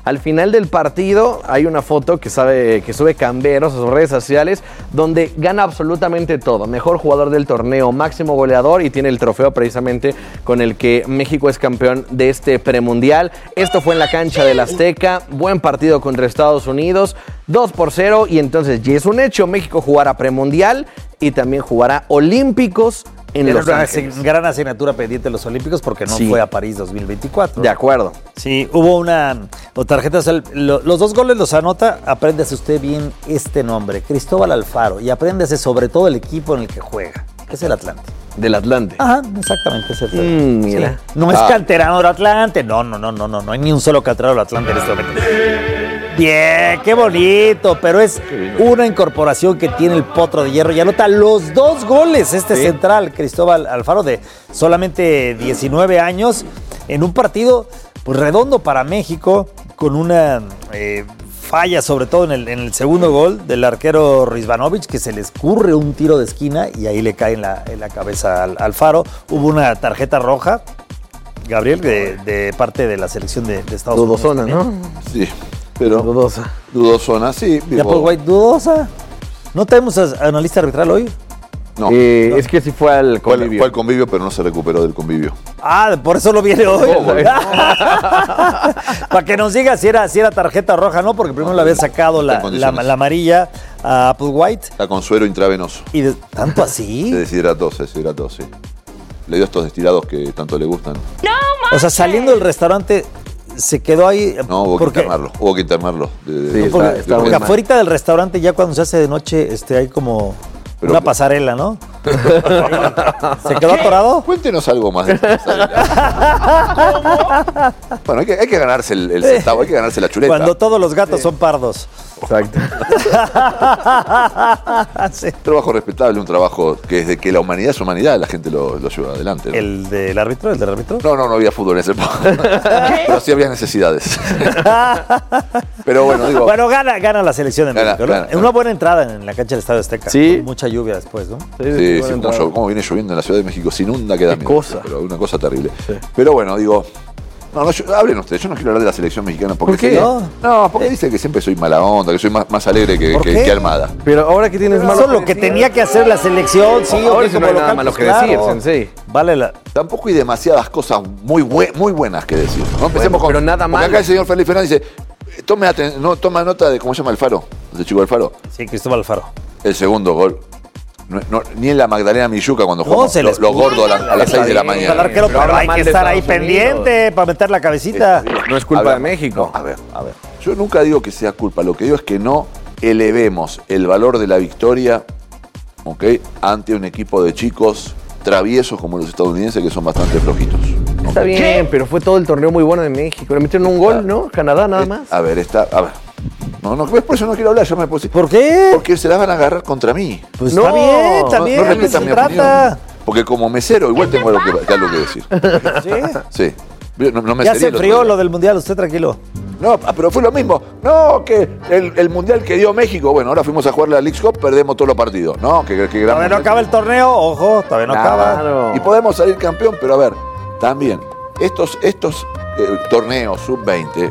Al final del partido hay una foto que, sabe, que sube Camberos a sus redes sociales donde gana absolutamente todo. Mejor jugador del torneo, máximo goleador y tiene el trofeo precisamente con el que México es campeón de este premundial. Esto fue en la cancha del Azteca. Buen partido contra Estados Unidos. dos por cero y entonces ya es un hecho. México jugará premundial y también jugará olímpicos en Era Los una Ángeles. gran asignatura pendiente de los Olímpicos porque no Sí. fue a París dos mil veinticuatro. De acuerdo. Sí, hubo una o tarjeta, o sea, lo- los dos goles los anota, apréndase usted bien este nombre, Cristóbal Alfaro, y apréndase sobre todo el equipo en el que juega, que es el Atlante. Del Atlante. Ajá, exactamente, es el Atlante. Mm, mira. Sí. No es Ah. canterano del Atlante, no, no, no, no, no, no hay ni un solo canterano del Atlante en este momento. Bien, qué bonito, pero es una incorporación que tiene el Potro de Hierro y anota los dos goles este Sí. central, Cristóbal Alfaro, de solamente diecinueve años, en un partido pues, redondo para México, con una eh, falla sobre todo en el, en el segundo gol del arquero Rizvanovic, que se le escurre un tiro de esquina y ahí le cae en la, en la cabeza al Alfaro. Hubo una tarjeta roja, Gabriel, de, de parte de la selección de, de Estados Dudosona, Unidos. ¿no? también. Sí, pero. Dudosa. Dudosona, sí. Ya por White, dudosa. ¿No tenemos a- analista arbitral hoy? No. Eh, No. Es que sí fue al Fue al, convivio. fue al convivio, pero no se recuperó del convivio. Ah, por eso lo viene hoy. Oh, güey. Para que nos diga si era, si era tarjeta roja, ¿no? Porque primero le había sacado Está la, en condiciones. la- la amarilla a Apple White. Está con suero intravenoso. Y de- tanto Se así. deshidrató, se deshidrató, sí. Le dio estos destilados que tanto le gustan. O sea, saliendo del restaurante, se quedó ahí. No, hubo que porque, internarlo. Hubo que internarlo. De- de- Sí, de- porque, está- está porque muy mal. afuera del restaurante, ya cuando se hace de noche, este, hay como Pero una que- pasarela, ¿no? ¿Se quedó atorado? Cuéntenos algo más de esta pasarela. Bueno, hay que, hay que ganarse el, el centavo, hay que ganarse la chuleta. Cuando todos los gatos son pardos. Exacto. Sí. Un trabajo respetable, un trabajo que desde que la humanidad es humanidad, la gente lo, lo lleva adelante. ¿no? ¿El del árbitro? ¿El del árbitro? No, no, no había fútbol en ese momento. Pero sí había necesidades. Pero bueno, digo. Bueno, gana, gana la selección de Gana, México, ¿no? gana, Es gana. una buena entrada en la cancha del Estadio Azteca. Sí. Con mucha lluvia después, ¿no? Sí, sí, como, llo- como viene lloviendo en la Ciudad de México, se inunda, queda Qué miedo. cosa. Pero una cosa terrible. Pero bueno, digo. No, no, yo- hablen ustedes, yo no quiero hablar de la selección mexicana porque ¿Por qué? sería- No. No, porque dicen que siempre soy mala onda, que soy más, más alegre que, ¿Por que- qué? que Almada. Pero ahora que tienes malo Eso es lo que tenía que hacer la selección, sí. Ahora ok, sí no como hay nada local, malo pues, que decir, claro. Sensei. Vale la... Tampoco hay demasiadas cosas muy, bue- muy buenas que decir. ¿no? Empecemos Bueno, con. pero nada porque malo. acá el señor Felipe Fernández dice: eh, tome, aten- no, toma nota de cómo se llama Alfaro, de Chico Alfaro. Sí, Cristóbal Alfaro. El segundo gol. No- no- ni en la Magdalena Milluca cuando No, jugamos se lo, les lo puso. gordo a, la- a las Está seis de la bien. Al mañana. arquero, pero pero habla hay mal que de estar ahí Estados pendiente para meter la cabecita. No es culpa A ver, de México. no, a ver, a ver. Yo nunca digo que sea culpa, lo que digo es que no elevemos el valor de la victoria, ¿ok? Ante un equipo de chicos traviesos como los estadounidenses que son bastante flojitos. ¿ok? Está bien, pero fue todo el torneo muy bueno de México. Le metieron un gol, ¿no? Canadá nada Eh, más. A ver, está, a ver. No, no, por eso no quiero hablar, yo me puse. ¿Por qué? Porque se la van a agarrar contra mí. Pues No, está bien, no- también. no de respetan eso mi se trata. opinión. Porque como mesero igual tengo algo que, algo que decir. Sí. Sí. No, no me Ya sería se el otro enfrió día. lo del mundial, usted tranquilo. No, ah, pero fue lo mismo. No, que el, el mundial que dio México, bueno, ahora fuimos a jugar la Leagues Cup, perdemos todos los partidos. No, que, que gran Todavía no mundial. acaba el torneo, ojo, todavía no acaba. Claro. Y podemos salir campeón, pero a ver, también, estos, estos eh, torneos sub veinte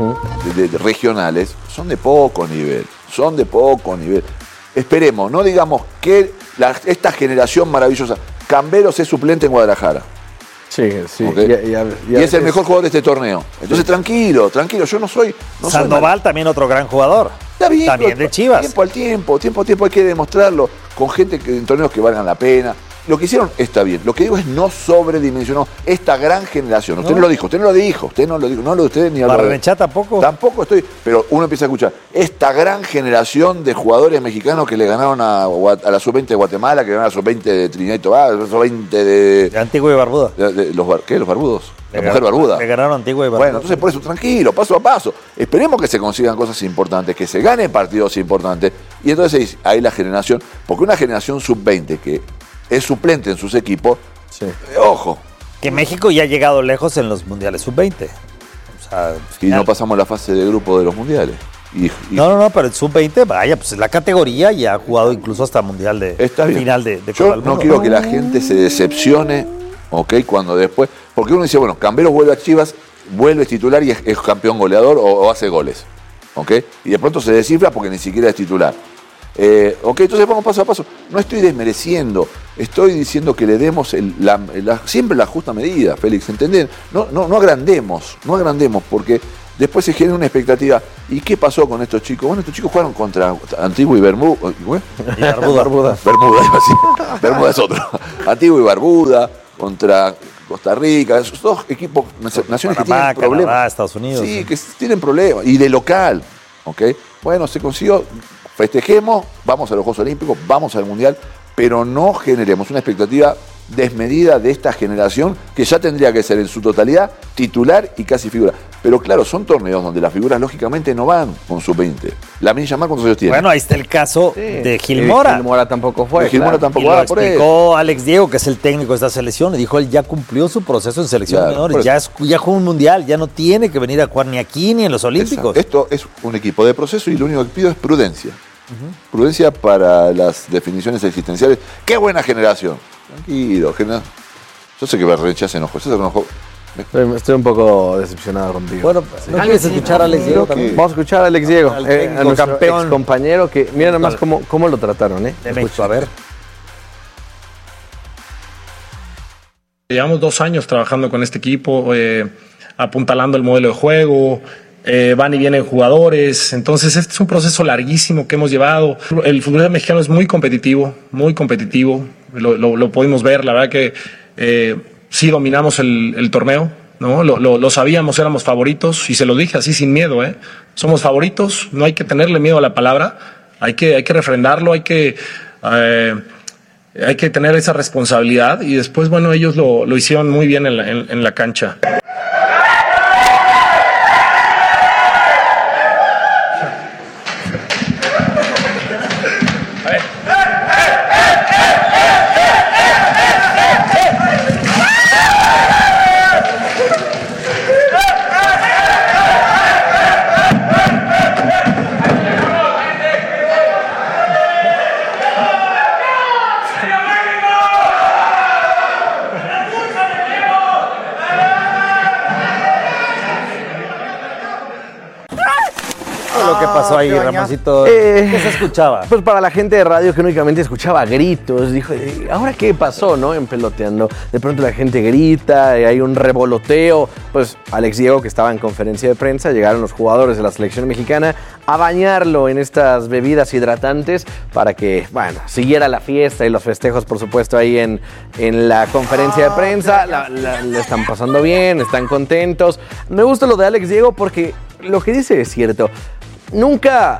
de- de- regionales son de poco nivel. Son de poco nivel. Esperemos, no digamos que la- esta generación maravillosa. Camberos es suplente en Guadalajara. Sí, sí. Ok. Ya- ya- ya y es el ves. mejor jugador de este torneo. Entonces, tranquilo, tranquilo. Yo no soy. No soy Sandoval también otro gran jugador. Está bien, También pero de Chivas. Tiempo al tiempo, tiempo al tiempo hay que demostrarlo con gente que en torneos que valgan la pena. Lo que hicieron está bien. Lo que digo es no sobredimensionó esta gran generación. Usted no, No. lo dijo, usted no lo dijo, usted no lo dijo, no lo de usted ni habló de- Barrenechea tampoco. Tampoco estoy, pero uno empieza a escuchar esta gran generación de jugadores mexicanos que le ganaron a, Gua- a la sub veinte de Guatemala, que ganaron a la sub veinte de Trinidad y Tobago, a la sub veinte de, De Antigua y Barbuda. de- de los, bar- ¿qué? ¿Los barbudos? La Le mujer ganaron- barbuda. Le ganaron Antigua y Barbuda. Bueno, entonces por eso, tranquilo, paso a paso. Esperemos que se consigan cosas importantes, que se ganen partidos importantes. Y entonces ahí la generación, porque una generación sub veinte que es suplente en sus equipos, eh, ojo, Que México ya ha llegado lejos en los mundiales sub veinte. O sea, y no pasamos la fase de grupo de los mundiales. Y, y- no, no, no, pero el sub veinte, vaya, pues es la categoría y ha jugado incluso hasta mundial de Está bien. final de, de Yo Copa del no Mundo. quiero que la gente se decepcione, ¿ok? Cuando después, porque uno dice, bueno, Camberos vuelve a Chivas, vuelve titular y es, es campeón goleador o, o hace goles. ¿Ok? Y de pronto se descifra porque ni siquiera es titular. Eh, ok, entonces vamos paso a paso. No estoy desmereciendo, estoy diciendo que le demos el, la, la, siempre la justa medida, Félix, ¿entendés? No, no, no agrandemos, no agrandemos, porque después se genera una expectativa. ¿Y qué pasó con estos chicos? Bueno, estos chicos jugaron contra Antigua y Bermuda. Y Barbuda. Bermuda. Bermuda, iba a decir. Bermuda es otro. Antigua y Barbuda contra Costa Rica. Esos dos equipos, naciones Panamá, que tienen problemas. Canadá, Estados Unidos. Sí, sí, que tienen problemas. Y de local. ¿Ok? Bueno, se consiguió. Festejemos, vamos a los Juegos Olímpicos, vamos al Mundial, pero no generemos una expectativa desmedida de esta generación que ya tendría que ser en su totalidad titular y casi figura. Pero claro, son torneos donde las figuras lógicamente no van con sub veinte. La Lamine Yamal, ¿cuántos años tiene? Bueno, ahí está el caso sí. de Gil Mora. Gil Mora tampoco fue. De Gil Mora claro. tampoco y va lo por explicó él. Alex Diego, que es el técnico de esta selección, y dijo él ya cumplió su proceso en selección claro, menores, ya, es, ya jugó un mundial, ya no tiene que venir a jugar ni aquí ni en los Olímpicos. Exacto. Esto es un equipo de proceso y lo único que pido es prudencia. Uh-huh. Prudencia para las definiciones existenciales. ¡Qué buena generación! Tranquilo, genera... Yo sé que Barrenechea se enojó, se enojó. Estoy, estoy un poco decepcionado contigo. Bueno, ¿no quieres escuchar a Alex Diego también? Vamos a escuchar a Alex Diego, al eh, a nuestro campeón. ex compañero, que mira nada más cómo, cómo lo trataron, ¿eh? De México, a ver. Llevamos dos años trabajando con este equipo, eh, apuntalando el modelo de juego. Eh, van y vienen jugadores, entonces este es un proceso larguísimo que hemos llevado. El fútbol mexicano es muy competitivo, muy competitivo, lo, lo, lo pudimos ver, la verdad que eh, sí dominamos el, el torneo, ¿no? Lo, lo, lo sabíamos, éramos favoritos y se lo dije así sin miedo, ¿eh? Somos favoritos, no hay que tenerle miedo a la palabra, hay que, hay que refrendarlo, hay que, eh, hay que tener esa responsabilidad y después, bueno, ellos lo, lo hicieron muy bien en la, en, en la cancha. Lo que pasó ahí, Ramoncito, Eh, ¿qué se escuchaba? Pues para la gente de radio que únicamente escuchaba gritos, dijo, ¿ahora qué pasó, no? En Peloteando. De pronto la gente grita, hay un revoloteo. Pues Alex Diego, que estaba en conferencia de prensa, llegaron los jugadores de la selección mexicana a bañarlo en estas bebidas hidratantes para que, bueno, siguiera la fiesta y los festejos, por supuesto, ahí en, en la conferencia de prensa. La, la, la están pasando bien, están contentos. Me gusta lo de Alex Diego porque lo que dice es cierto. Nunca,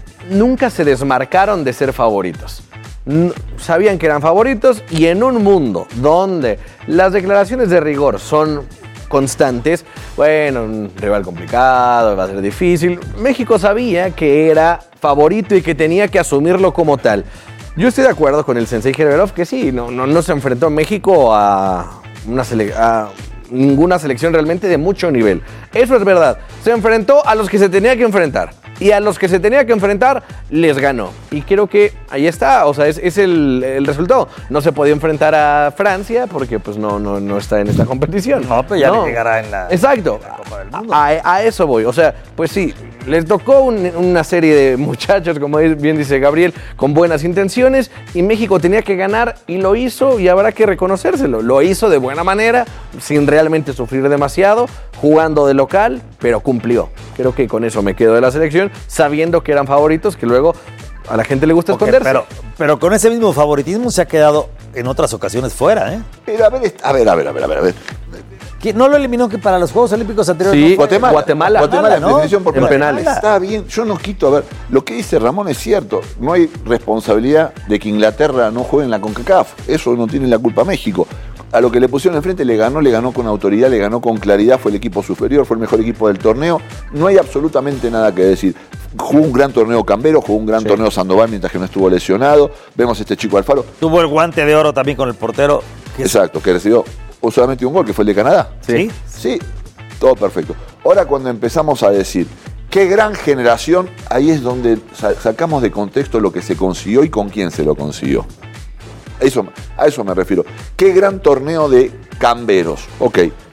nunca se desmarcaron de ser favoritos. N- sabían que eran favoritos y en un mundo donde las declaraciones de rigor son constantes, bueno, un rival complicado, va a ser difícil. México sabía que era favorito y que tenía que asumirlo como tal. Yo estoy de acuerdo con el sensei Herberov que sí, no, no, no se enfrentó México a una selección... ninguna selección realmente de mucho nivel. Eso es verdad. Se enfrentó a los que se tenía que enfrentar. Y a los que se tenía que enfrentar, les ganó. Y creo que ahí está. O sea, es, es el, el resultado. No se podía enfrentar a Francia porque pues no, no, no está en esta competición. No, pero ya no. le llegará en la, Exacto. en la Copa del Mundo. A, a eso voy. O sea, pues sí, les tocó un, una serie de muchachos, como bien dice Gabriel, con buenas intenciones. Y México tenía que ganar y lo hizo y habrá que reconocérselo. Lo hizo de buena manera, sin realmente sufrir demasiado, jugando de local, pero cumplió. Creo que con eso me quedo de la selección, sabiendo que eran favoritos, que luego a la gente le gusta Okay, esconderse. pero, pero con ese mismo favoritismo se ha quedado en otras ocasiones fuera, ¿eh? Pero a ver, a ver, a ver, a ver, a ver. A ver. ¿Que ¿No lo eliminó que para los Juegos Olímpicos anteriores? Sí, no fue? Guatemala. Guatemala, Guatemala, ¿no? definición por En penales. penales. Está bien, yo no quito, a ver, lo que dice Ramón es cierto. No hay responsabilidad de que Inglaterra no juegue en la CONCACAF. Eso no tiene la culpa México. A lo que le pusieron enfrente le ganó, le ganó con autoridad, le ganó con claridad, fue el equipo superior, fue el mejor equipo del torneo. No hay absolutamente nada que decir. Jugó un gran torneo Cambero, jugó un gran Sí. torneo Sandoval mientras que no estuvo lesionado. Vemos a este chico Alfaro. Tuvo el guante de oro también con el portero. Que Exacto, que recibió solamente un gol, que fue el de Canadá. ¿Sí? Sí, todo perfecto. Ahora cuando empezamos a decir, qué gran generación, ahí es donde sa- sacamos de contexto lo que se consiguió y con quién se lo consiguió. Eso, a eso me refiero. Qué gran torneo de camberos. Ok,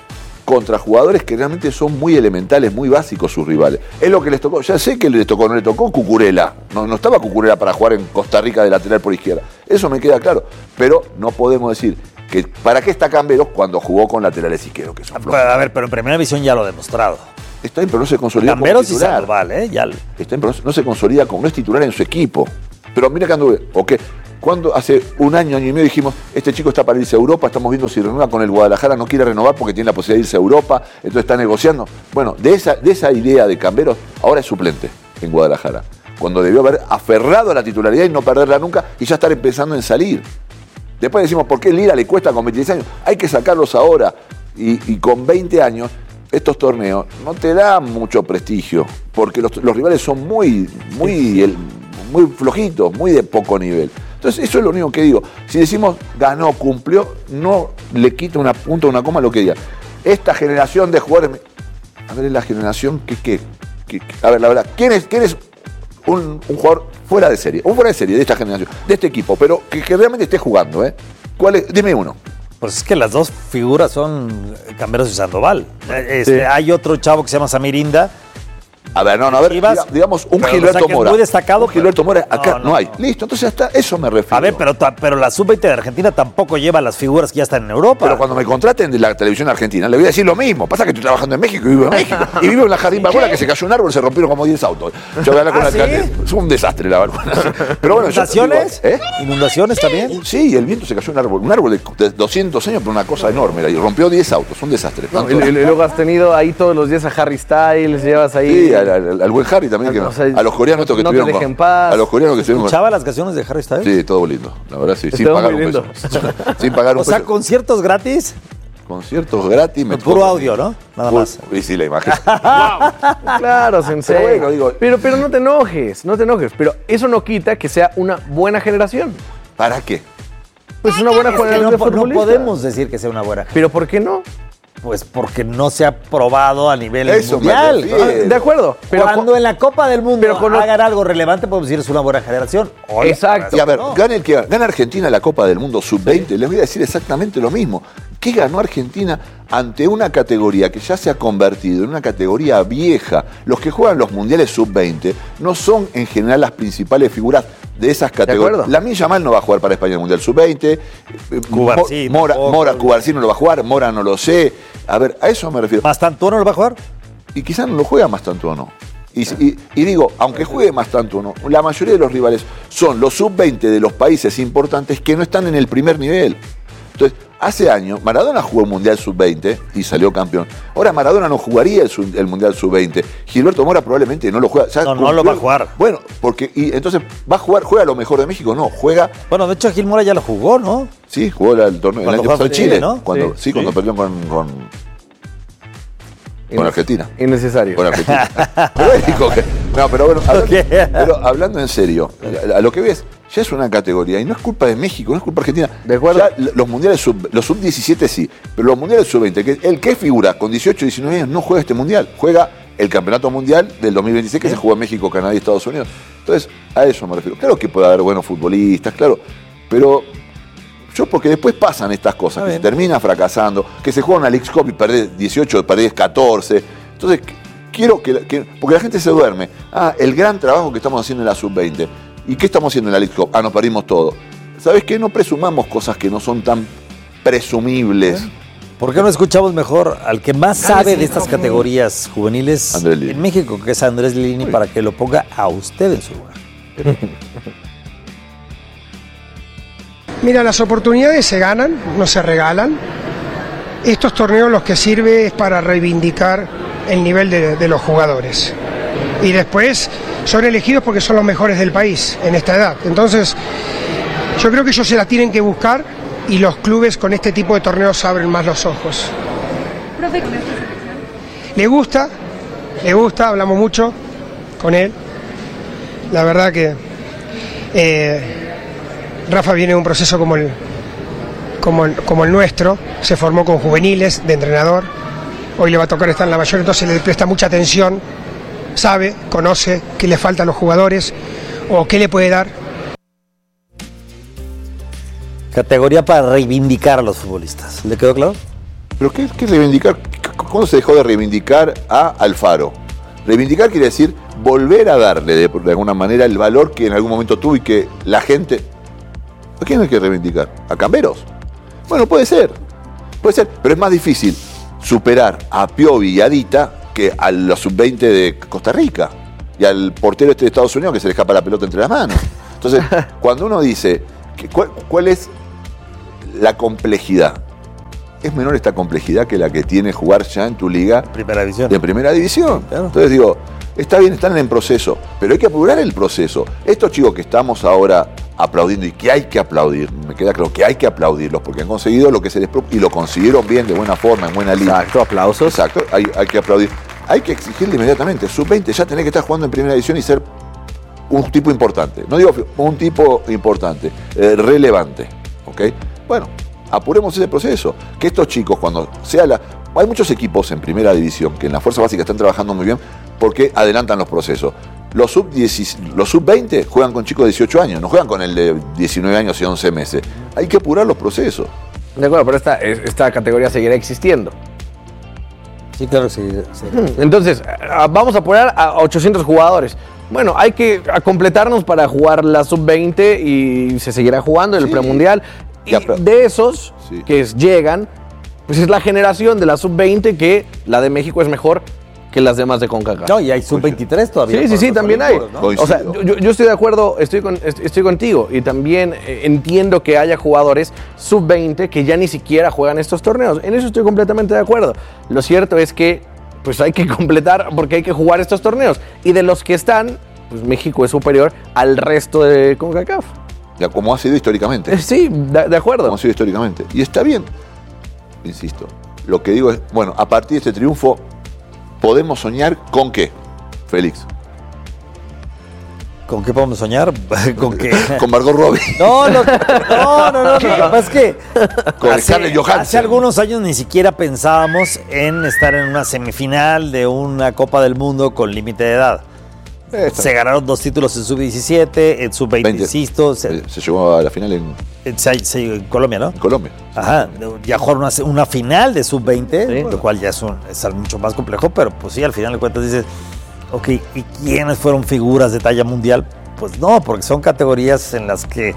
contra jugadores que realmente son muy elementales, muy básicos sus rivales. Es lo que les tocó. Ya sé que les tocó, no le tocó Cucurella. No, no estaba Cucurella para jugar en Costa Rica de lateral por izquierda. Eso me queda claro. Pero no podemos decir que ¿para qué está Camberos cuando jugó con laterales izquierdos? Que son flojos. A ver, pero en primera división ya lo ha demostrado. Está bien, pero no se consolida como Camberos titular. y Sandoval, ¿eh? Ya. Está bien, pero no se consolida como no es titular en su equipo. Pero mira que anduve, ¿ok? Cuando hace un año, año y medio dijimos, este chico está para irse a Europa, estamos viendo si renueva con el Guadalajara, no quiere renovar porque tiene la posibilidad de irse a Europa, entonces está negociando. Bueno, de esa, de esa idea de Camberos, ahora es suplente en Guadalajara. Cuando debió haber aferrado a la titularidad y no perderla nunca y ya estar empezando en salir. Después decimos, ¿por qué Lira le cuesta con veintiséis años? Hay que sacarlos ahora. Y, y con veinte años, estos torneos no te dan mucho prestigio, porque los, los rivales son muy, muy, el, muy flojitos, muy de poco nivel. Entonces, eso es lo único que digo. Si decimos ganó, cumplió, no le quita una punta, una coma a lo que diga. Esta generación de jugadores. A ver, es la generación que, que, que, que. A ver, la verdad, ¿quién es, quién es un, un jugador fuera de serie? Un fuera de serie de esta generación, de este equipo, pero que, que realmente esté jugando, ¿eh? ¿Cuál es? Dime uno. Pues es que las dos figuras son Camberos y Sandoval. Este, sí. Hay otro chavo que se llama Samirinda. A ver, no, no, a ver, diga, digamos, un Gilberto Mora. Muy destacado. Un Gilberto Mora, acá no, no, no hay. No. Listo, entonces hasta eso me refiero. A ver, pero, pero la sub veinte de Argentina tampoco lleva las figuras que ya están en Europa. Pero cuando me contraten de la televisión argentina, le voy a decir lo mismo. Pasa que estoy trabajando en México y vivo en México. Y vivo en la Jardín Balbuena, que se cayó un árbol y se rompieron como diez autos. Yo voy a hablar con ¿Ah, la sí? alcalde. Es un desastre la Balbuena. Pero bueno, ¿Inundaciones? Yo, digo, ¿eh? ¿Inundaciones también? Sí, el viento se cayó un árbol. Un árbol de doscientos años, pero una cosa enorme. Y rompió diez autos. Un desastre. No, y, y luego has tenido ahí todos los días a Harry Styles, llevas ahí. Sí, al, al, al buen Harry también. Que no. O sea, a los coreanos que no estuvieron te dejen paz. A los coreanos que estuvieron. ¿Escuchaba las canciones de Harry Styles? Sí, todo lindo. La verdad sí. Sin pagar, un peso. Sin pagar un o peso. sea, conciertos gratis. Conciertos gratis. Me puro audio, ¿no? Nada Puro, más. Y sí, la imagen. Wow. Claro, sensei. Pero, bueno, digo, pero, pero no te enojes, no te enojes. Pero eso no quita que sea una buena generación. ¿Para qué? Pues una buena generación no, de futbolistas. No podemos decir que sea una buena generación. ¿Pero por qué no? Pues porque no se ha probado a nivel Eso mundial. De acuerdo. Pero cuando con, en la Copa del Mundo pero con hagan algo relevante, podemos decir es una buena generación. Hola, exacto. Y a ver, no. gana, el que, gana Argentina la Copa del Mundo sub veinte, sí. Les voy a decir exactamente lo mismo. ¿Qué ganó Argentina ante una categoría que ya se ha convertido en una categoría vieja? Los que juegan los mundiales sub veinte no son en general las principales figuras de esas categorías. Lamine Yamal no va a jugar para España en el Mundial sub veinte. Cubarsí, Mora, Mora Cubarsí no lo va a jugar. Mora no lo sé. A ver, a eso me refiero. ¿Mastantuono lo va a jugar? Y quizás no lo juega Mastantuono. Y, y, y digo, aunque juegue Mastantuono, la mayoría de los rivales son los sub veinte de los países importantes que no están en el primer nivel. Entonces, hace años, Maradona jugó el Mundial sub veinte y salió campeón. Ahora Maradona no jugaría el, sub, el Mundial sub veinte. Gilberto Mora probablemente no lo juega. No, no lo va a jugar. Bueno, porque y entonces, ¿va a jugar? ¿Juega lo mejor de México? No, juega... Bueno, de hecho Gil Mora ya lo jugó, ¿no? Sí, jugó el torneo el año pasado en Chile, Chile, ¿no? Cuando, sí, sí, cuando sí. perdió con... con Con Argentina. Innecesario. Con Argentina. pero él dijo que. No, pero bueno, hablando, okay. pero hablando en serio, a lo que ves, ya es una categoría y no es culpa de México, no es culpa de Argentina. De acuerdo. Ya los mundiales sub, los sub diecisiete sí, pero los mundiales sub veinte, que el que figura con dieciocho, diecinueve años no juega este mundial, juega el campeonato mundial del dos mil veintiséis que ¿Sí? se jugó en México, Canadá y Estados Unidos. Entonces, a eso me refiero. Claro que puede haber buenos futbolistas, claro, pero. Yo porque después pasan estas cosas, que se termina fracasando, que se juega una Leagues Cup y perdés dieciocho, perdés catorce. Entonces, quiero que, que... Porque la gente se duerme. Ah, el gran trabajo que estamos haciendo en la sub veinte. ¿Y qué estamos haciendo en la Leagues Cup? Ah, nos perdimos todo. ¿Sabes qué? No presumamos cosas que no son tan presumibles. ¿Por qué no escuchamos mejor al que más sabe de estas categorías juveniles en México, que es Andrés Lilini, para que lo ponga a usted en su lugar? Mira, las oportunidades se ganan, no se regalan. Estos torneos los que sirve es para reivindicar el nivel de, de los jugadores. Y después son elegidos porque son los mejores del país en esta edad. Entonces, yo creo que ellos se la tienen que buscar y los clubes con este tipo de torneos abren más los ojos. Profe, ¿con esta selección? Le gusta, le gusta, hablamos mucho con él. La verdad que... Eh, Rafa viene de un proceso como el, como, el, como el nuestro, se formó con juveniles de entrenador, hoy le va a tocar estar en la mayor, entonces le presta mucha atención, sabe, conoce qué le falta a los jugadores o qué le puede dar. Categoría para reivindicar a los futbolistas, ¿le quedó claro? ¿Pero qué, qué reivindicar? ¿cuándo se dejó de reivindicar a Alfaro? Reivindicar quiere decir volver a darle de, de alguna manera el valor que en algún momento tuvo y que la gente... ¿A quién hay que reivindicar? ¿A Camberos? Bueno, puede ser, puede ser, pero es más difícil superar a Piovi y a Dita que a la sub veinte de Costa Rica y al portero este de Estados Unidos que se le escapa la pelota entre las manos. Entonces, cuando uno dice, que, ¿cuál, ¿cuál es la complejidad? Es menor esta complejidad que la que tiene jugar ya en tu liga primera división. de primera división. Claro. Entonces digo, está bien, están en proceso, pero hay que apurar el proceso. Estos chicos que estamos ahora aplaudiendo y que hay que aplaudir, me queda claro que hay que aplaudirlos porque han conseguido lo que se les propone y lo consiguieron bien, de buena forma, en buena línea. Exacto, aplausos. Exacto, hay, hay que aplaudir. Hay que exigirle inmediatamente, sub veinte ya tenés que estar jugando en primera división y ser un tipo importante. No digo un tipo importante, eh, relevante. ¿Ok? Bueno, apuremos ese proceso. Que estos chicos, cuando sea la... Hay muchos equipos en primera división que en la fuerza básica están trabajando muy bien porque adelantan los procesos. Los sub diez, los sub veinte juegan con chicos de dieciocho años, no juegan con el de diecinueve años y once meses. Hay que apurar los procesos. De acuerdo, pero esta, esta categoría seguirá existiendo. Sí, claro, sí, sí. Entonces, vamos a poner a ochocientos jugadores. Bueno, hay que completarnos para jugar la sub veinte y se seguirá jugando en el sí. premundial. Y ya, pero... de esos sí. que llegan, pues es la generación de la sub veinte que la de México es mejor que las demás de CONCACAF. No, y hay sub veintitrés todavía. Sí, sí, sí, también hay. ¿No? O sea, yo, yo estoy de acuerdo, estoy, con, estoy contigo y también eh, entiendo que haya jugadores sub veinte que ya ni siquiera juegan estos torneos. En eso estoy completamente de acuerdo. Lo cierto es que pues hay que completar porque hay que jugar estos torneos. Y de los que están, pues México es superior al resto de CONCACAF. Ya, como ha sido históricamente. Eh, sí, de, de acuerdo. Como ha sido históricamente. Y está bien, insisto. Lo que digo es, bueno, a partir de este triunfo, ¿podemos soñar con qué, Félix? ¿Con qué podemos soñar? ¿Con qué? Con Margot Robbie. No, no, no, no, no. Lo que pasa es que con hace, Scarlett Johansson. Hace algunos años ni siquiera pensábamos en estar en una semifinal de una Copa del Mundo con límite de edad. Esta. Se ganaron dos títulos en sub diecisiete, en sub veinte, insisto. Se, se llegó a la final en... En, se, se, en Colombia, ¿no? En Colombia. Ajá, ya jugaron una, una final de sub veinte, sí, lo bueno. cual ya es, un, es mucho más complejo, pero pues sí, al final de cuentas dices, ok, ¿y quiénes fueron figuras de talla mundial? Pues no, porque son categorías en las que...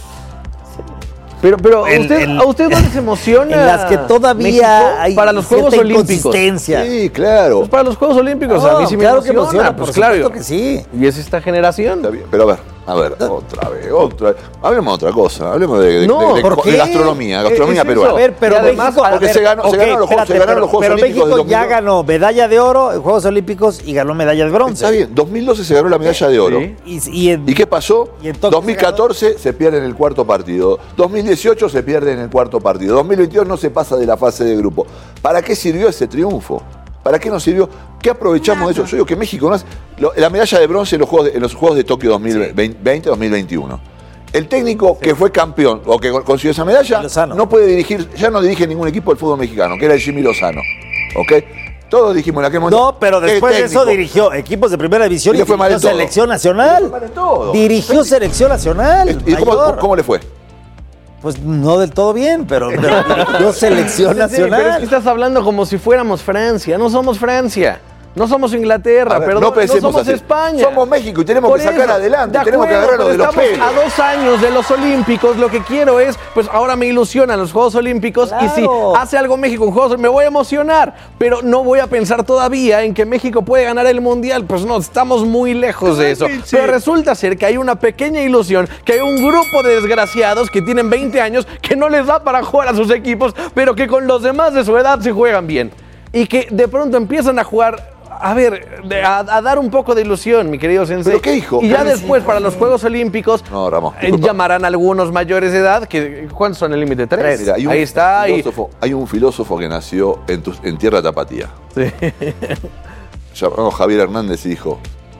Pero, pero el, usted, el, ¿a usted no les emociona? En las que todavía México hay para los Juegos Olímpicos. Sí, claro. Pues para los Juegos Olímpicos, no, a mí sí claro me emociona. Que emociona pues por claro que sí. Y es esta generación. Está bien, pero a ver, a ver, otra vez, otra vez. Hablemos de otra cosa, hablemos de, de, no, de, de, de gastronomía, gastronomía peruana. A ver, pero además, México, porque ver, se, ganó, okay, se ganaron los Juegos, espérate, se ganaron pero, los Juegos pero Olímpicos. México ya ganó medalla de oro en Juegos Olímpicos y ganó medalla de bronce. Está bien, dos mil doce se ganó la medalla de oro. Sí. ¿Y, y, en, ¿Y qué pasó? ¿Y dos mil catorce se, se pierde en el cuarto partido. dos mil dieciocho se pierde en el cuarto partido. dos mil veintidós no se pasa de la fase de grupo. ¿Para qué sirvió ese triunfo? ¿Para qué nos sirvió? ¿Qué aprovechamos de eso? Yo digo que México no hace, lo, la medalla de bronce en los Juegos de, en los Juegos de Tokio dos mil veinte dos mil veintiuno. El técnico sí. que fue campeón o que consiguió esa medalla Lozano. no puede dirigir, ya no dirige ningún equipo del fútbol mexicano, que era el Jimmy Lozano. ¿Ok? Todos dijimos en aquel momento. No, pero después de eso dirigió equipos de primera división y, y fue dirigió selección nacional. Dirigió selección nacional. ¿Y cómo, cómo le fue? Pues no del todo bien, pero, pero dirigió selección nacional. Pero es que estás hablando como si fuéramos Francia. No somos Francia. No somos Inglaterra, ver, perdón, no, no somos así. España. Somos México y tenemos Por que sacar eso, adelante, de tenemos acuerdo, que agarrarlo de los estamos pelos. A dos años de los Olímpicos, lo que quiero es, pues ahora me ilusionan los Juegos Olímpicos claro. y si hace algo México en Juegos me voy a emocionar, pero no voy a pensar todavía en que México puede ganar el Mundial, pues no, estamos muy lejos de eso. Sí. Pero resulta ser que hay una pequeña ilusión, que hay un grupo de desgraciados que tienen veinte años que no les da para jugar a sus equipos, pero que con los demás de su edad se juegan bien y que de pronto empiezan a jugar. A ver, a, a dar un poco de ilusión, mi querido Sensei. ¿Pero qué hijo? Y ya después, para los Juegos Olímpicos, no, Ramos, eh, llamarán algunos mayores de edad. Que, ¿cuántos son el límite? ¿Tres? Mira, hay un Ahí está. Filósofo, y... Hay un filósofo que nació en, tu, en tierra tapatía. Sí. Llamado Javier Hernández y dijo...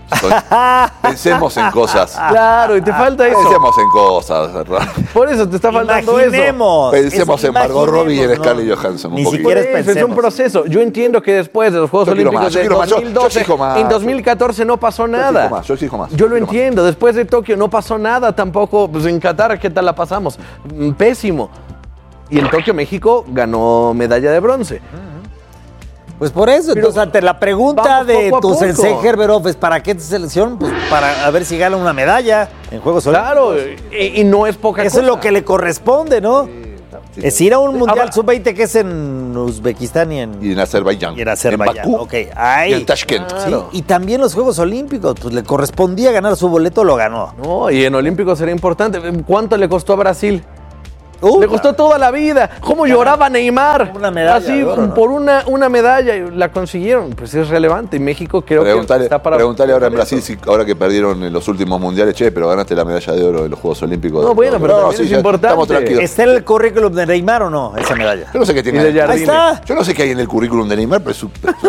Pensemos en cosas. Claro, y te falta eso. Pensemos en cosas. Por eso te está faltando imaginemos, eso. Pensemos es, en Margot Robbie y en Scarlett no, Johansson. Ni un siquiera es, eso, es un proceso. Yo entiendo que después de los Juegos yo Olímpicos más, de dos mil doce, yo más, en dos mil catorce no pasó nada. Yo exijo más, yo exijo más. Yo lo entiendo. Más. Después de Tokio no pasó nada tampoco. Pues en Qatar, ¿qué tal la pasamos? Pésimo. Y en Tokio, México ganó medalla de bronce. Pues por eso, Pero entonces ante la pregunta vamos de poco a tu poco. sensei Herberov es ¿para qué te selección? Pues para a ver si gana una medalla en Juegos Claro, Olímpicos. y, y no es poca Eso cosa. es lo que le corresponde, ¿no? Sí, es ir a un Mundial Ahora- sub veinte que es en Uzbekistán y en, Y en Azerbaiyán. y en Azerbaiyán. En Bakú. Ok, ahí. Y en Tashkent. Sí, Claro. y también los Juegos Olímpicos, pues le correspondía ganar su boleto, lo ganó. No, y en Olímpicos sería importante. ¿Cuánto le costó a Brasil? Uh, le costó toda la vida. ¿Cómo lloraba Neymar? Una medalla Así, de oro, ¿no? por una, una medalla, y la consiguieron. Pues es relevante. Y México creo Preguntale, que está para... preguntale ahora en Brasil, si ahora que perdieron en los últimos mundiales, che, pero ganaste la medalla de oro en los Juegos Olímpicos. No, bueno, pero también es ya importante. Estamos tranquilos. ¿Está en el currículum de Neymar o no, esa medalla? Yo no sé qué tiene. Y de ahí. Jardine. Ahí está. Yo no sé qué hay en el currículum de Neymar, pero es su-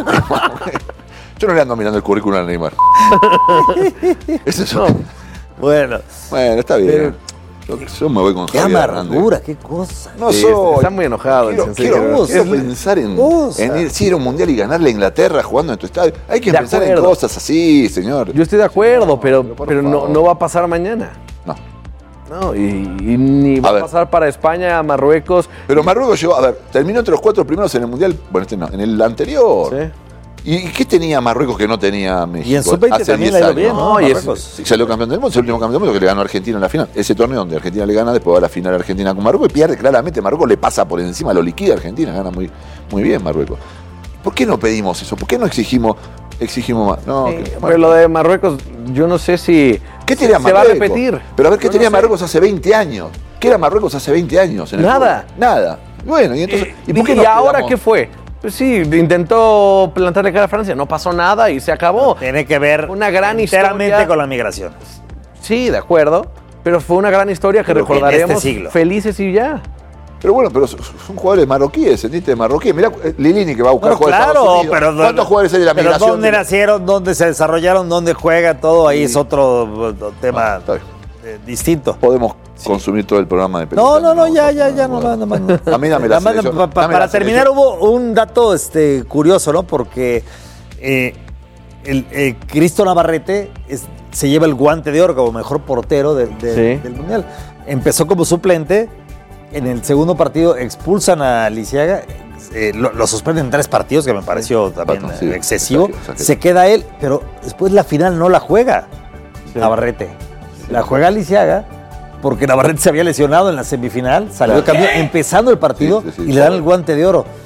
Yo no le ando mirando el currículum a Neymar. Eso es Bueno, Bueno, está bien. Yo, yo me voy con qué Javier Hernández. amargura, qué cosa. No Sí, soy. está muy enojado el Quiero, sensei quiero, Hernández. quiero Es- pensar en, cosa. en ir, sí, ir a un mundial y ganarle a Inglaterra jugando en tu estadio. Hay que De pensar en acuerdo. cosas así, señor. Yo estoy de acuerdo, pero, por pero no, favor. no va a pasar mañana. No. No, y, y ni va A a, ver. pasar para España, Marruecos. Pero Marruecos llegó, a ver, terminó entre los cuatro primeros en el mundial. Bueno, este no, en el anterior. Sí. ¿Y qué tenía Marruecos que no tenía México? Y en sub veinte hace también diez le ha ido años? bien, ¿no? No, y es- Marruecos. Sí, salió campeón del mundo, es el último campeón del mundo que le ganó a Argentina en la final. Ese torneo donde Argentina le gana, después va a la final Argentina con Marruecos y pierde claramente. Marruecos le pasa por encima, lo liquida Argentina, gana muy, muy bien Marruecos. ¿Por qué no pedimos eso? ¿Por qué no exigimos, exigimos más? No, Sí, que- pero lo de Marruecos, yo no sé si ¿Qué tenía se Marruecos? va a repetir. Pero a ver, ¿qué Yo no tenía sé. Marruecos hace veinte años? ¿Qué era Marruecos hace veinte años? En el Nada. fútbol? Nada. Bueno, y entonces. ¿Y, por qué y nos ahora quedamos? qué fue? Pues sí, intentó plantarle cara a Francia, no pasó nada y se acabó. Tiene que ver Una gran enteramente historia. con la migración. Sí, de acuerdo, pero fue una gran historia que Pero en recordaremos este siglo. felices y ya. Pero bueno, pero son son jugadores marroquíes, descendientes marroquíes. Mirá, eh, Lilini que va a buscar Bueno, jugadores de Estados claro, Unidos. pero ¿Cuántos jugadores hay de la pero migración? dónde nacieron, dónde se desarrollaron, dónde juegan, todo ahí Sí. es otro eh, tema Ah, está bien. eh, distinto. Podemos consumir todo el programa de No, pelota. no, no, ya, ya, ya, no, no, no, no. A mí dame la Nada más, selección, pa- pa- dame Para la terminar, selección. hubo un dato este, curioso, ¿no? Porque eh, el, eh, Cristo Navarrete es- se lleva el guante de oro como mejor portero del- del- Sí. del Mundial. Empezó como suplente, en el segundo partido expulsan a Lisiaga, eh, lo, lo suspenden en tres partidos, que me pareció también Pato, sí, eh, excesivo. exagero, exagero. Se queda él, pero después la final no la juega Navarrete. La juega Lisiaga porque Navarrete se había lesionado en la semifinal, salió de Claro. cambio empezando el partido Sí, sí, sí, y le dan claro. el guante de oro.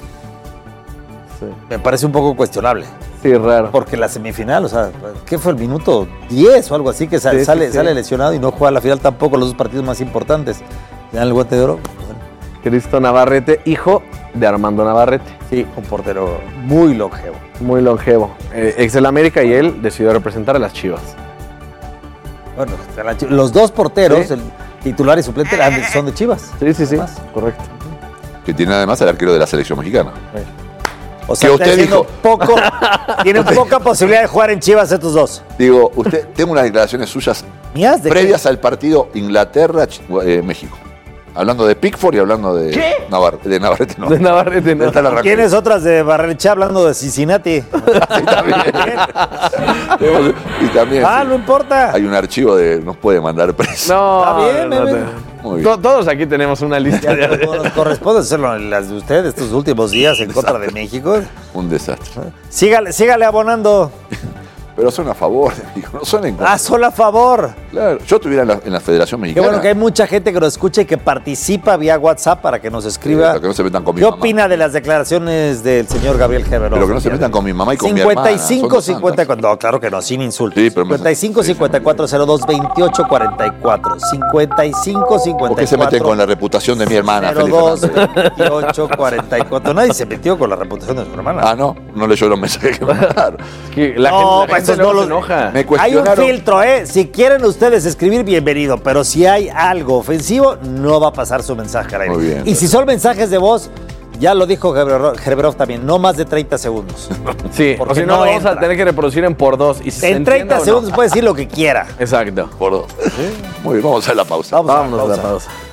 Me parece un poco cuestionable. Sí, raro. Porque la semifinal, o sea, ¿qué fue el minuto diez o algo así? Que sa- Sí, sí, sale, sí. sale lesionado y no juega la final tampoco, los dos partidos más importantes. Le dan el guante de oro. Bueno, Cristo Navarrete, hijo de Armando Navarrete. sí, un portero muy longevo. Muy longevo. Eh, ex del América y él decidió representar a las Chivas. Bueno, los dos porteros, Sí. el titular y suplente, eran de- son de Chivas. Sí, sí, sí. Además. Correcto. Que tiene además el arquero de la selección mexicana. O sea, Que está usted diciendo dijo. poco, tienen poca posibilidad de jugar en Chivas estos dos. Digo, usted, tengo unas declaraciones suyas ¿Mías? ¿De previas al partido Inglaterra-México. Hablando de Pickford y hablando de Navar- de Navarrete. No. De Navarrete, no. Está la arranque. ¿Quiénes otras de Barrenechea hablando de Cincinnati? Sí, también. Y también Ah, sí, no importa. hay un archivo de nos puede mandar preso. No, Está bien, no, bebé. no. Muy bien. To- Todos aquí tenemos una lista Ya, de... como nos corresponde hacerlo en las de ustedes estos últimos días en contra de México. Un desastre. Sígale, sígale abonando. Pero son a favor de México, no son en contra. Ah, solo a favor. Claro, yo estuviera en la, en la Federación Qué Mexicana. bueno que hay mucha gente que nos escucha y que participa vía WhatsApp para que nos escriba. Para que no se metan con mi ¿Qué mamá. opina de las declaraciones del señor Gabriel Geverón? Pero que no se metan con mi mamá y con mi hermana. cincuenta y cinco son dos cincuenta, no, claro que no, sin insultos. Sí, pero me- cincuenta y cinco cincuenta y cuatro cero dos veintiocho cuarenta y cuatro. cincuenta y cinco ¿Por cincuenta qué y se meten cuatro con la reputación de mi hermana, cero Felipe dos Hernández? veintiocho cuarenta y cuatro. Nadie se metió con la reputación de su hermana. Ah, no, no leyó los mensajes que me mandaron. Que la No, gente, la pues gente esos luego no se los- enoja. Me Hay un cuestionaron. filtro, ¿eh? Si quieren ustedes escribir, bienvenido. Pero si hay algo ofensivo, no va a pasar su mensaje al aire. Muy bien. Y si son mensajes de voz, ya lo dijo Gerberov Gerberov también, no más de treinta segundos. Sí, Porque o si no, no lo vamos a entra. tener que reproducir en por dos. Y si se En entiende treinta o no. segundos puede decir lo que quiera. Exacto. Por dos. Muy bien, vamos a hacer la pausa. Vamos a la Vámonos a la pausa. pausa.